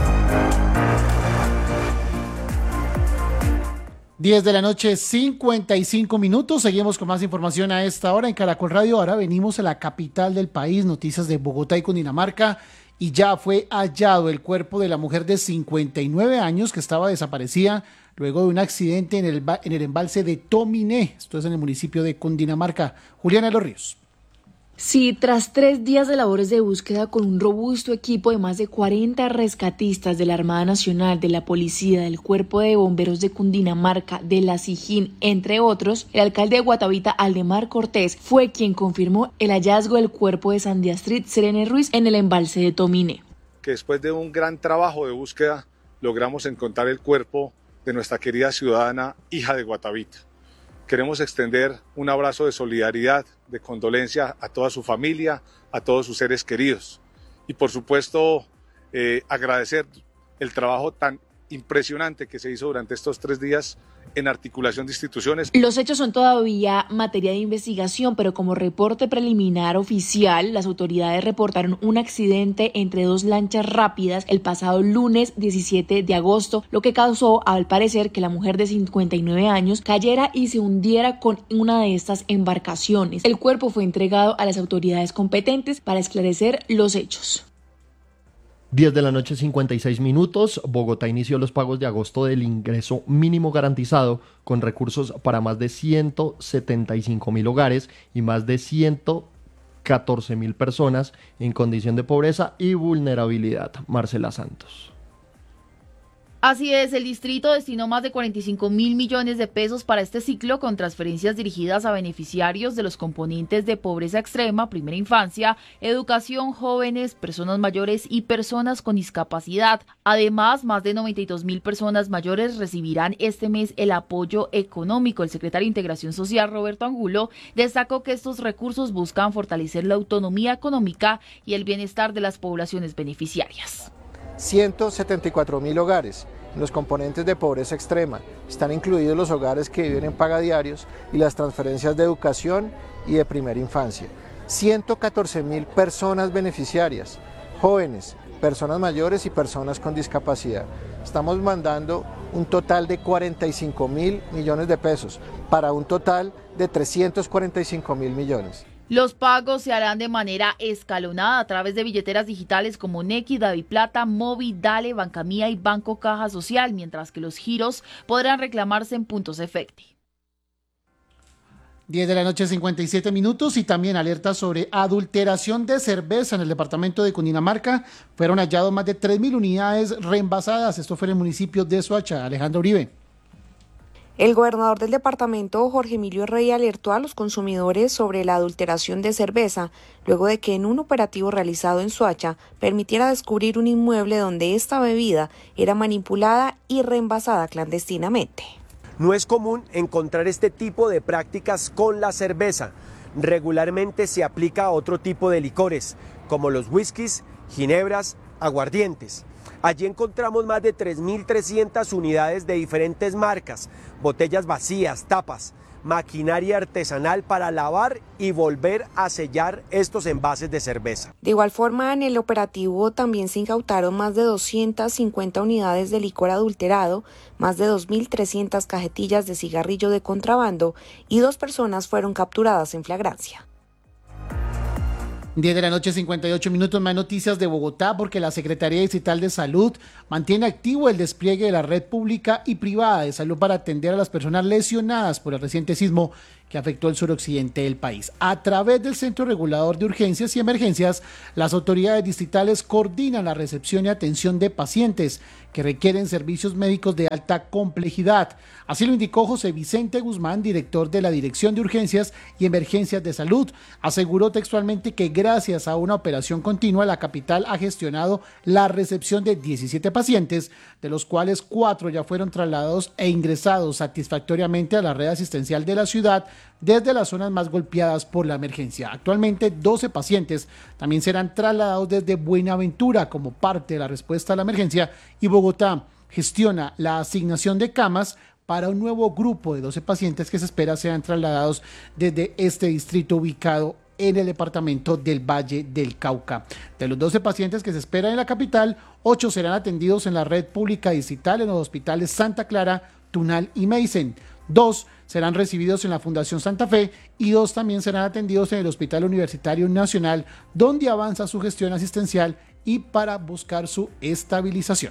diez de la noche, cincuenta y cinco minutos. Seguimos con más información a esta hora en Caracol Radio. Ahora venimos a la capital del país, noticias de Bogotá y Cundinamarca. Y ya fue hallado el cuerpo de la mujer de cincuenta y nueve años que estaba desaparecida luego de un accidente en el, en el embalse de Tominé. Esto es en el municipio de Cundinamarca. Juliana de los Ríos. Sí, tras tres días de labores de búsqueda con un robusto equipo de más de cuarenta rescatistas de la Armada Nacional, de la Policía, del Cuerpo de Bomberos de Cundinamarca, de la SIJIN, entre otros, el alcalde de Guatavita, Aldemar Cortés, fue quien confirmó el hallazgo del cuerpo de Sandy Astrid Serene Ruiz en el embalse de Tominé. Que después de un gran trabajo de búsqueda logramos encontrar el cuerpo de nuestra querida ciudadana, hija de Guatavita. Queremos extender un abrazo de solidaridad, de condolencia a toda su familia, a todos sus seres queridos. Y por supuesto, eh, agradecer el trabajo tan impresionante que se hizo durante estos tres días en articulación de instituciones. Los hechos son todavía materia de investigación, pero como reporte preliminar oficial, las autoridades reportaron un accidente entre dos lanchas rápidas el pasado lunes diecisiete de agosto, lo que causó, al parecer, que la mujer de cincuenta y nueve años cayera y se hundiera con una de estas embarcaciones. El cuerpo fue entregado a las autoridades competentes para esclarecer los hechos. diez de la noche, cincuenta y seis minutos. Bogotá inició los pagos de agosto del ingreso mínimo garantizado con recursos para más de ciento setenta y cinco mil hogares y más de ciento catorce mil personas en condición de pobreza y vulnerabilidad. Marcela Santos. Así es, el distrito destinó más de cuarenta y cinco mil millones de pesos para este ciclo con transferencias dirigidas a beneficiarios de los componentes de pobreza extrema, primera infancia, educación, jóvenes, personas mayores y personas con discapacidad. Además, más de noventa y dos mil personas mayores recibirán este mes el apoyo económico. El secretario de Integración Social, Roberto Angulo, destacó que estos recursos buscan fortalecer la autonomía económica y el bienestar de las poblaciones beneficiarias. ciento setenta y cuatro mil hogares en los componentes de pobreza extrema. Están incluidos los hogares que viven en pagadiarios y las transferencias de educación y de primera infancia. ciento catorce mil personas beneficiarias, jóvenes, personas mayores y personas con discapacidad. Estamos mandando un total de cuarenta y cinco mil millones de pesos para un total de trescientos cuarenta y cinco mil millones. Los pagos se harán de manera escalonada a través de billeteras digitales como Nequi, Daviplata, Movi, Dale, Bancamía y Banco Caja Social, mientras que los giros podrán reclamarse en puntos Efecti. diez de la noche, cincuenta y siete minutos, y también alerta sobre adulteración de cerveza en el departamento de Cundinamarca. Fueron hallados más de tres mil unidades reenvasadas. Esto fue en el municipio de Soacha. Alejandro Uribe. El gobernador del departamento, Jorge Emilio Rey, alertó a los consumidores sobre la adulteración de cerveza, luego de que en un operativo realizado en Soacha permitiera descubrir un inmueble donde esta bebida era manipulada y reenvasada clandestinamente. No es común encontrar este tipo de prácticas con la cerveza. Regularmente se aplica a otro tipo de licores, como los whiskies ginebras, aguardientes. Allí encontramos más de tres mil trescientas unidades de diferentes marcas, botellas vacías, tapas, maquinaria artesanal para lavar y volver a sellar estos envases de cerveza. De igual forma, en el operativo también se incautaron más de doscientas cincuenta unidades de licor adulterado, más de dos mil trescientas cajetillas de cigarrillo de contrabando y dos personas fueron capturadas en flagrancia. diez de la noche, cincuenta y ocho minutos. Más noticias de Bogotá, porque la Secretaría Distrital de Salud mantiene activo el despliegue de la red pública y privada de salud para atender a las personas lesionadas por el reciente sismo que afectó el suroccidente del país. A través del Centro Regulador de Urgencias y Emergencias, las autoridades distritales coordinan la recepción y atención de pacientes que requieren servicios médicos de alta complejidad. Así lo indicó José Vicente Guzmán, director de la Dirección de Urgencias y Emergencias de Salud. Aseguró textualmente que gracias a una operación continua, la capital ha gestionado la recepción de diecisiete pacientes, de los cuales cuatro ya fueron trasladados e ingresados satisfactoriamente a la red asistencial de la ciudad desde las zonas más golpeadas por la emergencia. Actualmente doce pacientes también serán trasladados desde Buenaventura como parte de la respuesta a la emergencia, y Bogotá gestiona la asignación de camas para un nuevo grupo de doce pacientes que se espera sean trasladados desde este distrito ubicado en el departamento del Valle del Cauca. De los doce pacientes que se esperan en la capital, ocho serán atendidos en la red pública distrital en los hospitales Santa Clara, Tunal y Meisen. Dos serán recibidos en la Fundación Santa Fe y dos también serán atendidos en el Hospital Universitario Nacional, donde avanza su gestión asistencial y para buscar su estabilización.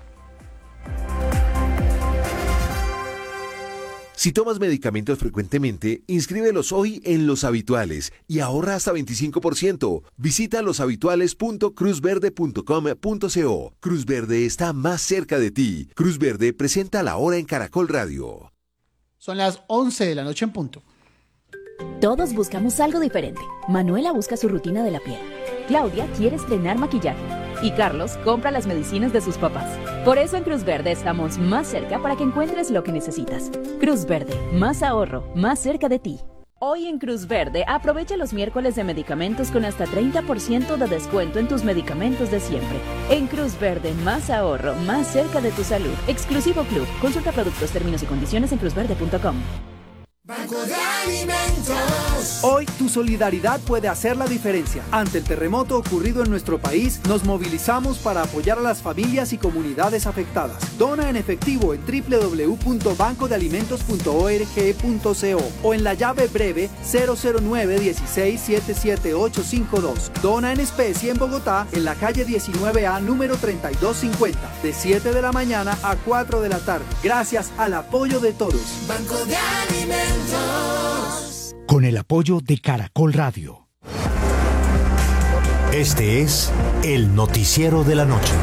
Si tomas medicamentos frecuentemente, inscríbelos hoy en Los Habituales y ahorra hasta veinticinco por ciento. Visita loshabituales punto cruz verde punto com punto co. Cruz Verde está más cerca de ti. Cruz Verde presenta La Hora en Caracol Radio. Son las once de la noche en punto. Todos buscamos algo diferente. Manuela busca su rutina de la piel. Claudia quiere estrenar maquillaje. Y Carlos compra las medicinas de sus papás. Por eso en Cruz Verde estamos más cerca para que encuentres lo que necesitas. Cruz Verde, más ahorro, más cerca de ti. Hoy en Cruz Verde, aprovecha los miércoles de medicamentos con hasta treinta por ciento de descuento en tus medicamentos de siempre. En Cruz Verde, más ahorro, más cerca de tu salud. Exclusivo Club. Consulta productos, términos y condiciones en cruz verde punto com. Banco de Alimentos. Hoy tu solidaridad puede hacer la diferencia. Ante el terremoto ocurrido en nuestro país, nos movilizamos para apoyar a las familias y comunidades afectadas. Dona en efectivo en doble u doble u doble u punto banco de alimentos punto org punto co o en la llave breve cero cero nueve dieciséis setenta y siete ochocientos cincuenta y dos. Dona en especie en Bogotá, en la calle diecinueve A, número treinta y dos cincuenta, de siete de la mañana a cuatro de la tarde. Gracias al apoyo de todos. Banco de Alimentos. Con el apoyo de Caracol Radio. Este es el noticiero de la noche.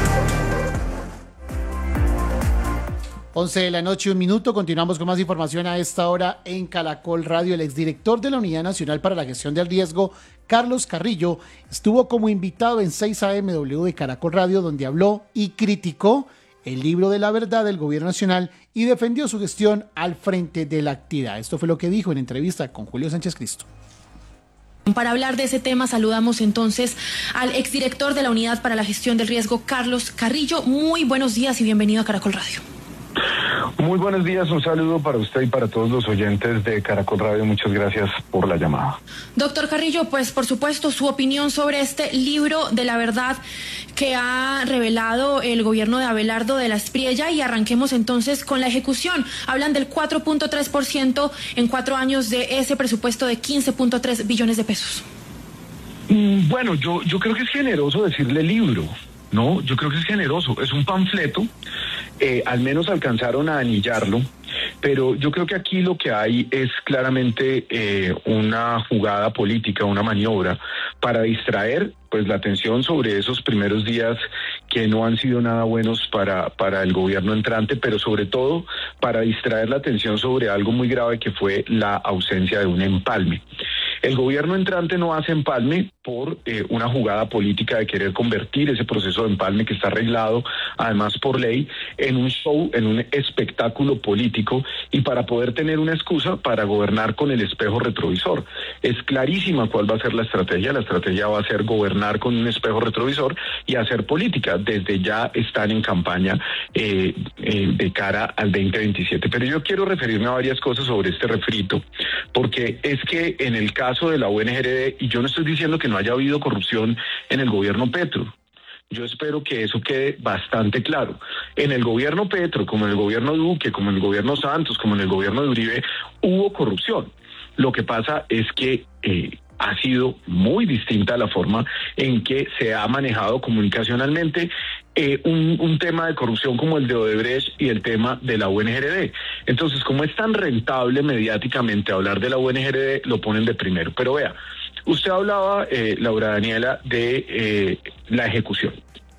once de la noche, un minuto. Continuamos con más información a esta hora en Caracol Radio. El exdirector de la Unidad Nacional para la Gestión del Riesgo, Carlos Carrillo, estuvo como invitado en seis A M W de Caracol Radio, donde habló y criticó el libro de la verdad del gobierno nacional y defendió su gestión al frente de la actividad. Esto fue lo que dijo en entrevista con Julio Sánchez Cristo. Para hablar de ese tema, saludamos entonces al exdirector de la Unidad para la Gestión del Riesgo, Carlos Carrillo. Muy buenos días y bienvenido a Caracol Radio. Muy buenos días, un saludo para usted y para todos los oyentes de Caracol Radio. Muchas gracias por la llamada. Doctor Carrillo, pues por supuesto su opinión sobre este libro de la verdad que ha revelado el gobierno de Abelardo de la Espriella, y arranquemos entonces con la ejecución. Hablan del cuatro punto tres por ciento en cuatro años de ese presupuesto de quince punto tres billones de pesos. Bueno, yo, yo creo que es generoso decirle libro. No, yo creo que es generoso, es un panfleto, eh, al menos alcanzaron a anillarlo, pero yo creo que aquí lo que hay es claramente eh, una jugada política, una maniobra para distraer pues la atención sobre esos primeros días que no han sido nada buenos para, para el gobierno entrante, pero sobre todo para distraer la atención sobre algo muy grave que fue la ausencia de un empalme. El gobierno entrante no hace empalme por eh, una jugada política de querer convertir ese proceso de empalme, que está arreglado además por ley, en un show, en un espectáculo político, y para poder tener una excusa para gobernar con el espejo retrovisor. Es clarísima cuál va a ser la estrategia. La estrategia va a ser gobernar con un espejo retrovisor y hacer política. Desde ya están en campaña eh, eh, de cara al veinte veintisiete. Pero yo quiero referirme a varias cosas sobre este refrito, porque es que en el caso de la U N G R D, y yo no estoy diciendo que no haya habido corrupción en el gobierno Petro, yo espero que eso quede bastante claro. En el gobierno Petro, como en el gobierno Duque, como en el gobierno Santos, como en el gobierno de Uribe, hubo corrupción. Lo que pasa es que eh, ha sido muy distinta la forma en que se ha manejado comunicacionalmente eh, un, un tema de corrupción como el de Odebrecht y el tema de la U N G R D. Entonces, como es tan rentable mediáticamente hablar de la U N G R D, lo ponen de primero. Pero vea, usted hablaba, eh, Laura Daniela, de eh, la ejecución.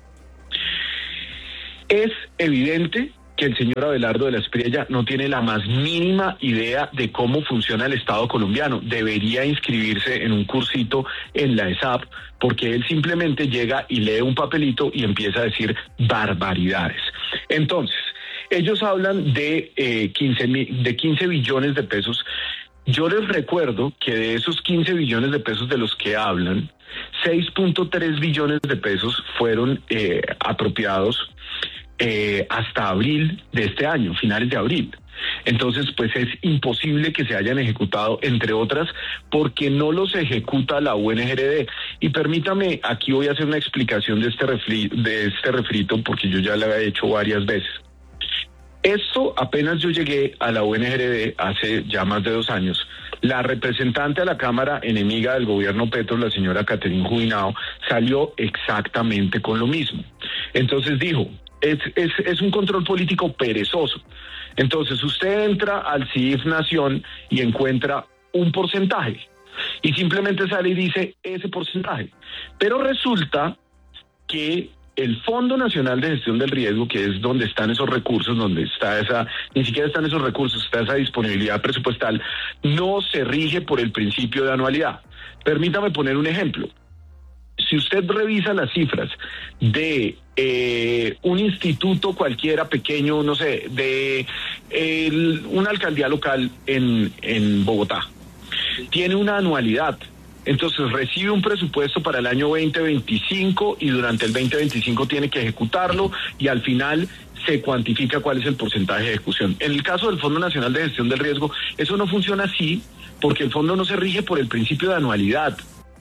Es evidente que el señor Abelardo de la Espriella no tiene la más mínima idea de cómo funciona el Estado colombiano. Debería inscribirse en un cursito en la E S A P, porque él simplemente llega y lee un papelito y empieza a decir barbaridades. Entonces, ellos hablan de, eh, quince, de quince billones de pesos. Yo les recuerdo que de esos quince billones de pesos de los que hablan, seis punto tres billones de pesos fueron eh, apropiados Eh, hasta abril de este año, finales de abril. Entonces, pues es imposible que se hayan ejecutado, entre otras, porque no los ejecuta la U N G R D. Y permítame, aquí voy a hacer una explicación de este, refri de este refrito, porque yo ya lo he hecho varias veces. Esto, apenas yo llegué a la U N G R D hace ya más de dos años, la representante a la Cámara enemiga del gobierno Petro, la señora Catherine Jubinao, salió exactamente con lo mismo. Entonces dijo, Es, es, es un control político perezoso. Entonces usted entra al C I F Nación y encuentra un porcentaje y simplemente sale y dice ese porcentaje. Pero resulta que el Fondo Nacional de Gestión del Riesgo, que es donde están esos recursos, donde está esa, ni siquiera están esos recursos, está esa disponibilidad presupuestal, no se rige por el principio de anualidad. Permítame poner un ejemplo. Si usted revisa las cifras de eh, un instituto cualquiera pequeño, no sé, de eh, una alcaldía local en, en Bogotá, tiene una anualidad. Entonces recibe un presupuesto para el año veinte veinticinco y durante el veinte veinticinco tiene que ejecutarlo y al final se cuantifica cuál es el porcentaje de ejecución. En el caso del Fondo Nacional de Gestión del Riesgo, eso no funciona así porque el fondo no se rige por el principio de anualidad.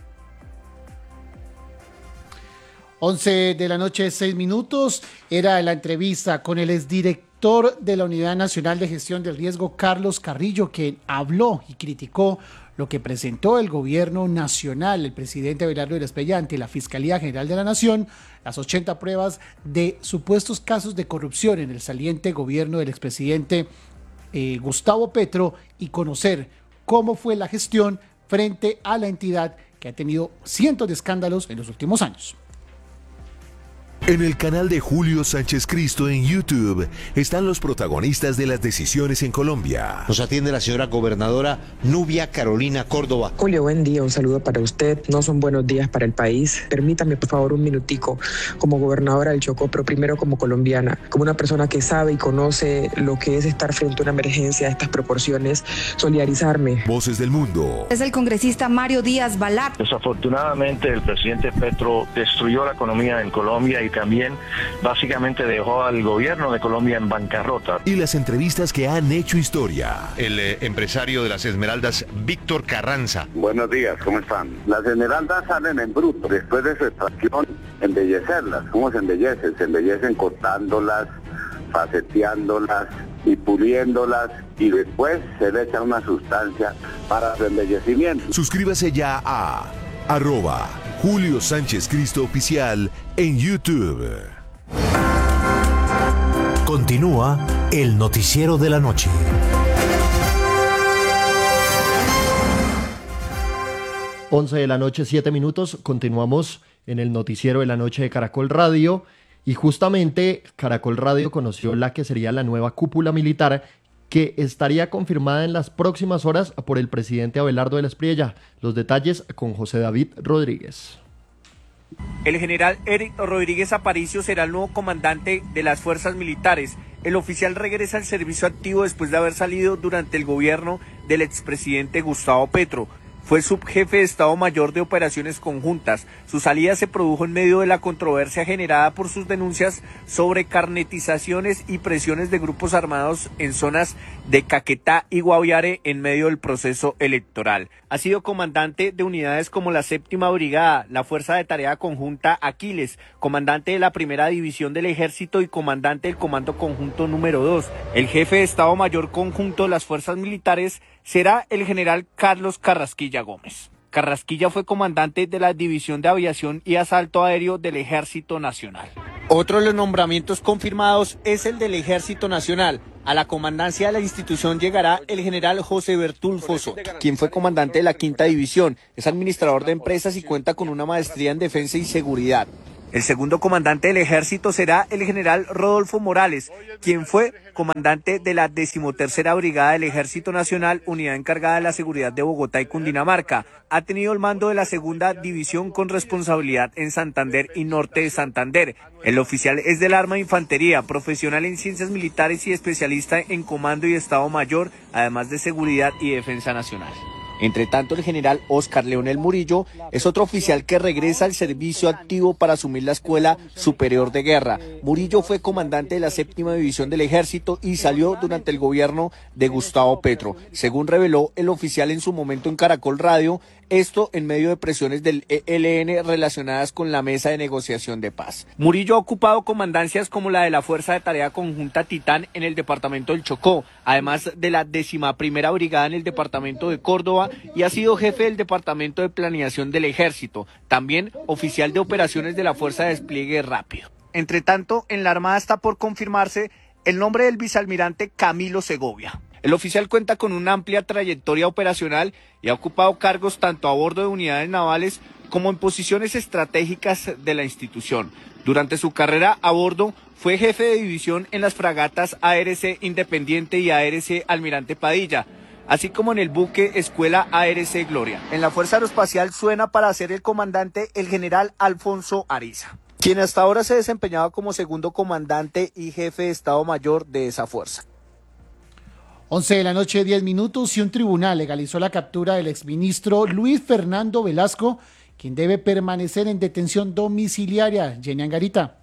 once de la noche, seis minutos, era la entrevista con el exdirector de la Unidad Nacional de Gestión del Riesgo, Carlos Carrillo, quien habló y criticó lo que presentó el gobierno nacional, el presidente Abelardo de la Espriella, ante la Fiscalía General de la Nación, las ochenta pruebas de supuestos casos de corrupción en el saliente gobierno del expresidente eh, Gustavo Petro, y conocer cómo fue la gestión frente a la entidad que ha tenido cientos de escándalos en los últimos años. En el canal de Julio Sánchez Cristo en YouTube están los protagonistas de las decisiones en Colombia. Nos atiende la señora gobernadora Nubia Carolina Córdoba. Julio, buen día, un saludo para usted. No son buenos días para el país. Permítame, por favor, un minutico como gobernadora del Chocó, pero primero como colombiana, como una persona que sabe y conoce lo que es estar frente a una emergencia de estas proporciones, solidarizarme. Voces del mundo. Es el congresista Mario Díaz Balart. Desafortunadamente, el presidente Petro destruyó la economía en Colombia y también básicamente dejó al gobierno de Colombia en bancarrota. Y las entrevistas que han hecho historia. El eh, empresario de las Esmeraldas, Víctor Carranza. Buenos días, ¿cómo están? Las Esmeraldas salen en bruto, después de su extracción, embellecerlas. ¿Cómo se embellecen? Se embellecen cortándolas, faceteándolas y puliéndolas, y después se le echa una sustancia para su embellecimiento. Suscríbase ya a arroba Julio Sánchez Cristo Oficial en YouTube. Continúa el noticiero de la noche. once de la noche, siete minutos. Continuamos en el noticiero de la noche de Caracol Radio. Y justamente Caracol Radio conoció la que sería la nueva cúpula militar que estaría confirmada en las próximas horas por el presidente Abelardo de la Espriella. Los detalles con José David Rodríguez. El general Eric Rodríguez Aparicio será el nuevo comandante de las fuerzas militares. El oficial regresa al servicio activo después de haber salido durante el gobierno del expresidente Gustavo Petro. Fue subjefe de Estado Mayor de Operaciones Conjuntas. Su salida se produjo en medio de la controversia generada por sus denuncias sobre carnetizaciones y presiones de grupos armados en zonas de Caquetá y Guaviare en medio del proceso electoral. Ha sido comandante de unidades como la Séptima Brigada, la Fuerza de Tarea Conjunta Aquiles, comandante de la Primera División del Ejército y comandante del Comando Conjunto número dos. El jefe de Estado Mayor Conjunto de las Fuerzas Militares será el general Carlos Carrasquilla Gómez. Carrasquilla fue comandante de la División de Aviación y Asalto Aéreo del Ejército Nacional. Otro de los nombramientos confirmados es el del Ejército Nacional. A la comandancia de la institución llegará el general José Bertulfo Soto, quien fue comandante de la Quinta División, es administrador de empresas y cuenta con una maestría en Defensa y Seguridad. El segundo comandante del ejército será el general Rodolfo Morales, quien fue comandante de la decimotercera Brigada del Ejército Nacional, unidad encargada de la seguridad de Bogotá y Cundinamarca. Ha tenido el mando de la segunda división con responsabilidad en Santander y Norte de Santander. El oficial es del Arma de Infantería, profesional en ciencias militares y especialista en Comando y Estado Mayor, además de Seguridad y Defensa Nacional. Entre tanto, el general Óscar Leonel Murillo es otro oficial que regresa al servicio activo para asumir la Escuela Superior de Guerra. Murillo fue comandante de la Séptima División del Ejército y salió durante el gobierno de Gustavo Petro, según reveló el oficial en su momento en Caracol Radio, esto en medio de presiones del E L N relacionadas con la mesa de negociación de paz. Murillo ha ocupado comandancias como la de la Fuerza de Tarea Conjunta Titán en el departamento del Chocó, además de la décima primera Brigada en el departamento de Córdoba, y ha sido jefe del Departamento de Planeación del Ejército, también oficial de operaciones de la Fuerza de Despliegue Rápido. Entre tanto, en la Armada está por confirmarse el nombre del vicealmirante Camilo Segovia. El oficial cuenta con una amplia trayectoria operacional y ha ocupado cargos tanto a bordo de unidades navales como en posiciones estratégicas de la institución. Durante su carrera a bordo fue jefe de división en las fragatas A R C Independiente y A R C Almirante Padilla, así como en el buque Escuela A R C Gloria. En la Fuerza Aeroespacial suena para ser el comandante el general Alfonso Ariza, quien hasta ahora se desempeñaba como segundo comandante y jefe de Estado Mayor de esa fuerza. once de la noche, diez minutos, y un tribunal legalizó la captura del exministro Luis Fernando Velasco, quien debe permanecer en detención domiciliaria. Jenny Angarita.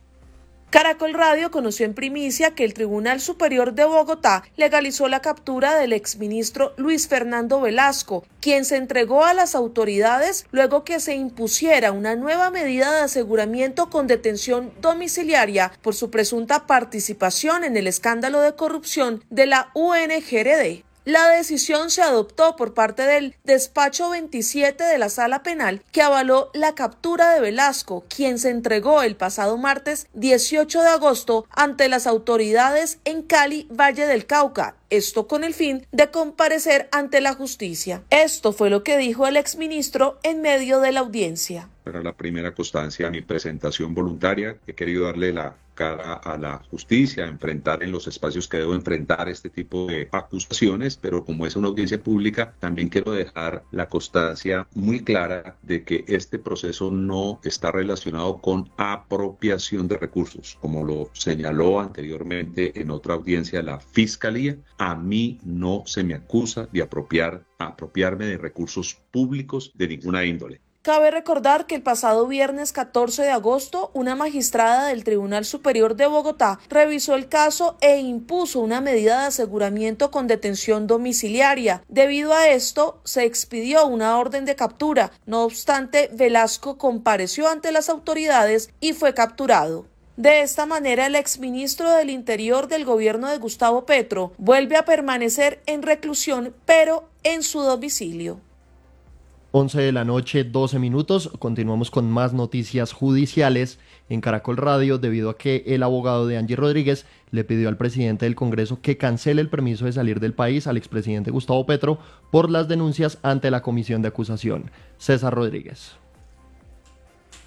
Caracol Radio conoció en primicia que el Tribunal Superior de Bogotá legalizó la captura del exministro Luis Fernando Velasco, quien se entregó a las autoridades luego que se impusiera una nueva medida de aseguramiento con detención domiciliaria por su presunta participación en el escándalo de corrupción de la U N G R D. La decisión se adoptó por parte del despacho veintisiete de la Sala Penal, que avaló la captura de Velasco, quien se entregó el pasado martes dieciocho de agosto ante las autoridades en Cali, Valle del Cauca. Esto con el fin de comparecer ante la justicia. Esto fue lo que dijo el exministro en medio de la audiencia. Era la primera constancia, mi presentación voluntaria. He querido darle la cara a la justicia, enfrentar en los espacios que debo enfrentar este tipo de acusaciones, pero como es una audiencia pública, también quiero dejar la constancia muy clara de que este proceso no está relacionado con apropiación de recursos, como lo señaló anteriormente en otra audiencia la Fiscalía. A mí no se me acusa de apropiar, apropiarme de recursos públicos de ninguna índole. Cabe recordar que el pasado viernes catorce de agosto, una magistrada del Tribunal Superior de Bogotá revisó el caso e impuso una medida de aseguramiento con detención domiciliaria. Debido a esto, se expidió una orden de captura. No obstante, Velasco compareció ante las autoridades y fue capturado. De esta manera, el exministro del Interior del gobierno de Gustavo Petro vuelve a permanecer en reclusión, pero en su domicilio. once de la noche, doce minutos. Continuamos con más noticias judiciales en Caracol Radio, debido a que el abogado de Angie Rodríguez le pidió al presidente del Congreso que cancele el permiso de salir del país al expresidente Gustavo Petro por las denuncias ante la comisión de acusación. César Rodríguez.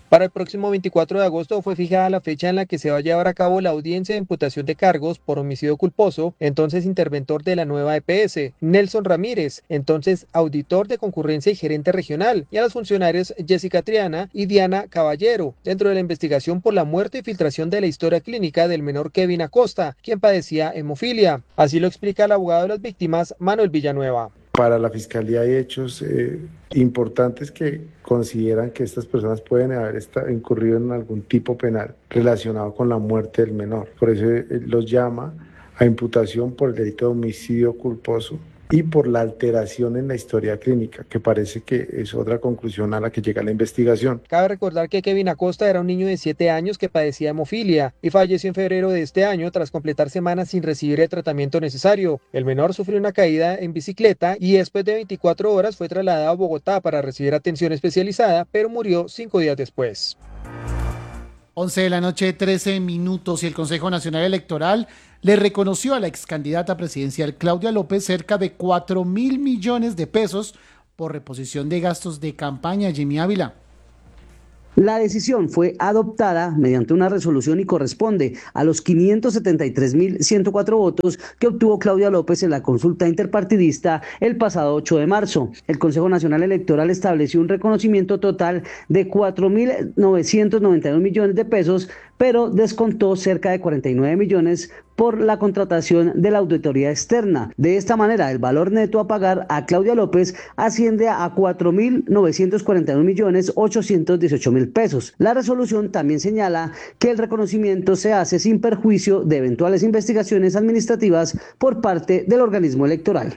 Para el próximo veinticuatro de agosto fue fijada la fecha en la que se va a llevar a cabo la audiencia de imputación de cargos por homicidio culposo, entonces interventor de la nueva E P S, Nelson Ramírez, entonces auditor de concurrencia y gerente regional, y a los funcionarios Jessica Triana y Diana Caballero, dentro de la investigación por la muerte y filtración de la historia clínica del menor Kevin Acosta, quien padecía hemofilia. Así lo explica el abogado de las víctimas, Manuel Villanueva. Para la Fiscalía hay hechos eh, importantes que consideran que estas personas pueden haber estado, incurrido en algún tipo penal relacionado con la muerte del menor. Por eso eh, los llama a imputación por el delito de homicidio culposo y por la alteración en la historia clínica, que parece que es otra conclusión a la que llega la investigación. Cabe recordar que Kevin Acosta era un niño de siete años que padecía hemofilia y falleció en febrero de este año tras completar semanas sin recibir el tratamiento necesario. El menor sufrió una caída en bicicleta y después de veinticuatro horas fue trasladado a Bogotá para recibir atención especializada, pero murió cinco días después. once de la noche, trece minutos, y el Consejo Nacional Electoral le reconoció a la ex candidata presidencial Claudia López cerca de cuatro mil millones de pesos por reposición de gastos de campaña. Jimmy Ávila. La decisión fue adoptada mediante una resolución y corresponde a los quinientos setenta y tres mil ciento cuatro votos que obtuvo Claudia López en la consulta interpartidista el pasado ocho de marzo. El Consejo Nacional Electoral estableció un reconocimiento total de cuatro mil novecientos noventa y dos millones de pesos, pero descontó cerca de cuarenta y nueve millones por la contratación de la auditoría externa. De esta manera, el valor neto a pagar a Claudia López asciende a cuatro mil novecientos cuarenta y un millones ochocientos dieciocho mil pesos. La resolución también señala que el reconocimiento se hace sin perjuicio de eventuales investigaciones administrativas por parte del organismo electoral.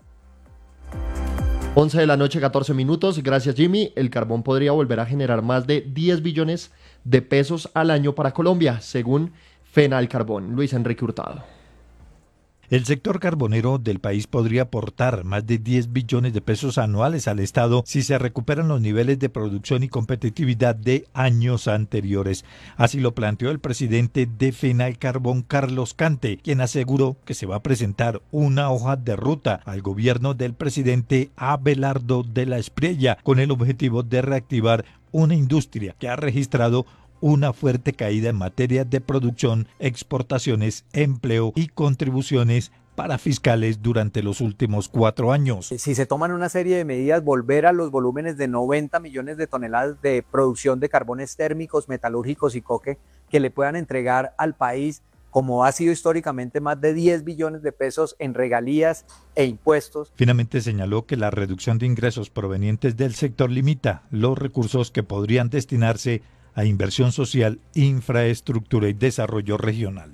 once de la noche, catorce minutos. Gracias, Jimmy. El carbón podría volver a generar más de diez billones de pesos al año para Colombia, según Fenalcarbón. Luis Enrique Hurtado. El sector carbonero del país podría aportar más de diez billones de pesos anuales al Estado si se recuperan los niveles de producción y competitividad de años anteriores. Así lo planteó el presidente de Fenalcarbón, Carlos Cante, quien aseguró que se va a presentar una hoja de ruta al gobierno del presidente Abelardo de la Espriella con el objetivo de reactivar una industria que ha registrado una fuerte caída en materia de producción, exportaciones, empleo y contribuciones para fiscales durante los últimos cuatro años. Si se toman una serie de medidas, volver a los volúmenes de noventa millones de toneladas de producción de carbones térmicos, metalúrgicos y coque que le puedan entregar al país, como ha sido históricamente, más de diez billones de pesos en regalías e impuestos. Finalmente señaló que la reducción de ingresos provenientes del sector limita los recursos que podrían destinarse a inversión social, infraestructura y desarrollo regional.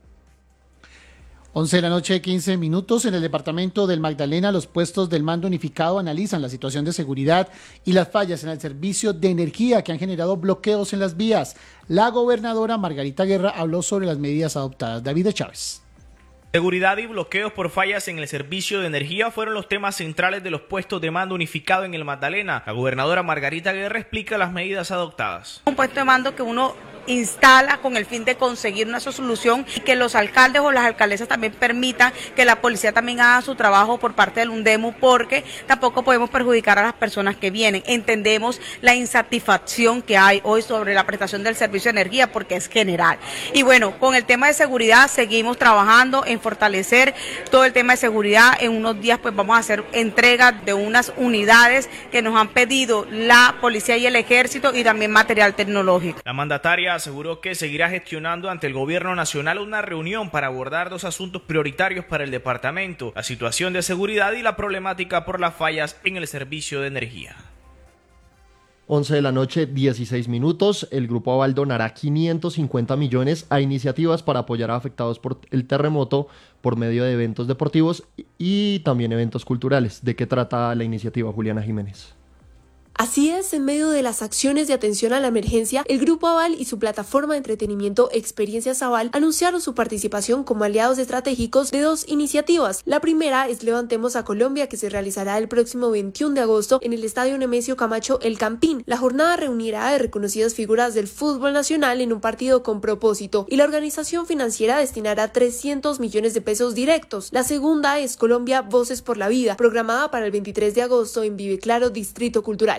once de la noche, quince minutos. En el departamento del Magdalena, los puestos del mando unificado analizan la situación de seguridad y las fallas en el servicio de energía que han generado bloqueos en las vías. La gobernadora Margarita Guerra habló sobre las medidas adoptadas. David Chávez. Seguridad y bloqueos por fallas en el servicio de energía fueron los temas centrales de los puestos de mando unificado en el Magdalena. La gobernadora Margarita Guerra explica las medidas adoptadas. Un puesto de mando que uno instala con el fin de conseguir una solución y que los alcaldes o las alcaldesas también permitan que la policía también haga su trabajo por parte del UNDEMU, porque tampoco podemos perjudicar a las personas que vienen. Entendemos la insatisfacción que hay hoy sobre la prestación del servicio de energía porque es general. Y bueno, con el tema de seguridad seguimos trabajando en fortalecer todo el tema de seguridad. En unos días pues vamos a hacer entrega de unas unidades que nos han pedido la policía y el ejército y también material tecnológico. La mandataria aseguró que seguirá gestionando ante el gobierno nacional una reunión para abordar dos asuntos prioritarios para el departamento: la situación de seguridad y la problemática por las fallas en el servicio de energía. once de la noche, dieciséis minutos. El Grupo Aval donará quinientos cincuenta millones a iniciativas para apoyar a afectados por el terremoto por medio de eventos deportivos y también eventos culturales. ¿De qué trata la iniciativa, Juliana Jiménez? Así es, en medio de las acciones de atención a la emergencia, el Grupo Aval y su plataforma de entretenimiento Experiencias Aval anunciaron su participación como aliados estratégicos de dos iniciativas. La primera es Levantemos a Colombia, que se realizará el próximo veintiuno de agosto en el Estadio Nemesio Camacho El Campín. La jornada reunirá a reconocidas figuras del fútbol nacional en un partido con propósito, y la organización financiera destinará trescientos millones de pesos directos. La segunda es Colombia Voces por la Vida, programada para el veintitrés de agosto en Vive Claro, Distrito Cultural.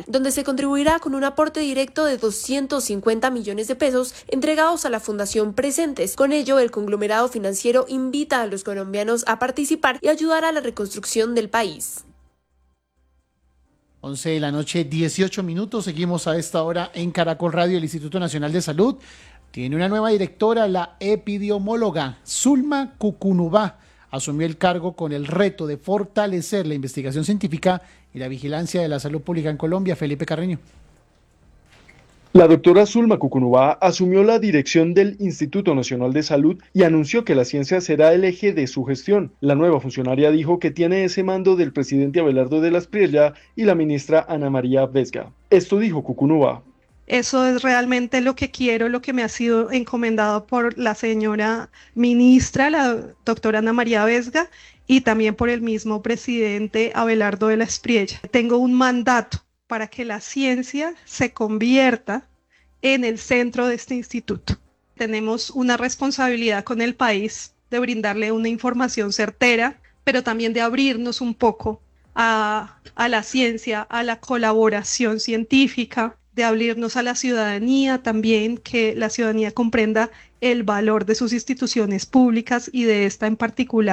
Nacional, donde se contribuirá con un aporte directo de doscientos cincuenta millones de pesos entregados a la Fundación Presentes. Con ello, el conglomerado financiero invita a los colombianos a participar y ayudar a la reconstrucción del país. once de la noche, dieciocho minutos. Seguimos a esta hora en Caracol Radio. El Instituto Nacional de Salud tiene una nueva directora, la epidemióloga Zulma Cucunubá. Asumió el cargo con el reto de fortalecer la investigación científica y la vigilancia de la salud pública en Colombia. Felipe Carreño. La doctora Zulma Cucunubá asumió la dirección del Instituto Nacional de Salud y anunció que la ciencia será el eje de su gestión. La nueva funcionaria dijo que tiene ese mando del presidente Abelardo de la Espriella y la ministra Ana María Vesga. Esto dijo Cucunubá. Eso es realmente lo que quiero, lo que me ha sido encomendado por la señora ministra, la doctora Ana María Vesga, y también por el mismo presidente Abelardo de la Espriella. Tengo un mandato para que la ciencia se convierta en el centro de este instituto. Tenemos una responsabilidad con el país de brindarle una información certera, pero también de abrirnos un poco a, a la ciencia, a la colaboración científica, de abrirnos a la ciudadanía también, que la ciudadanía comprenda el valor de sus instituciones públicas y de esta en particular.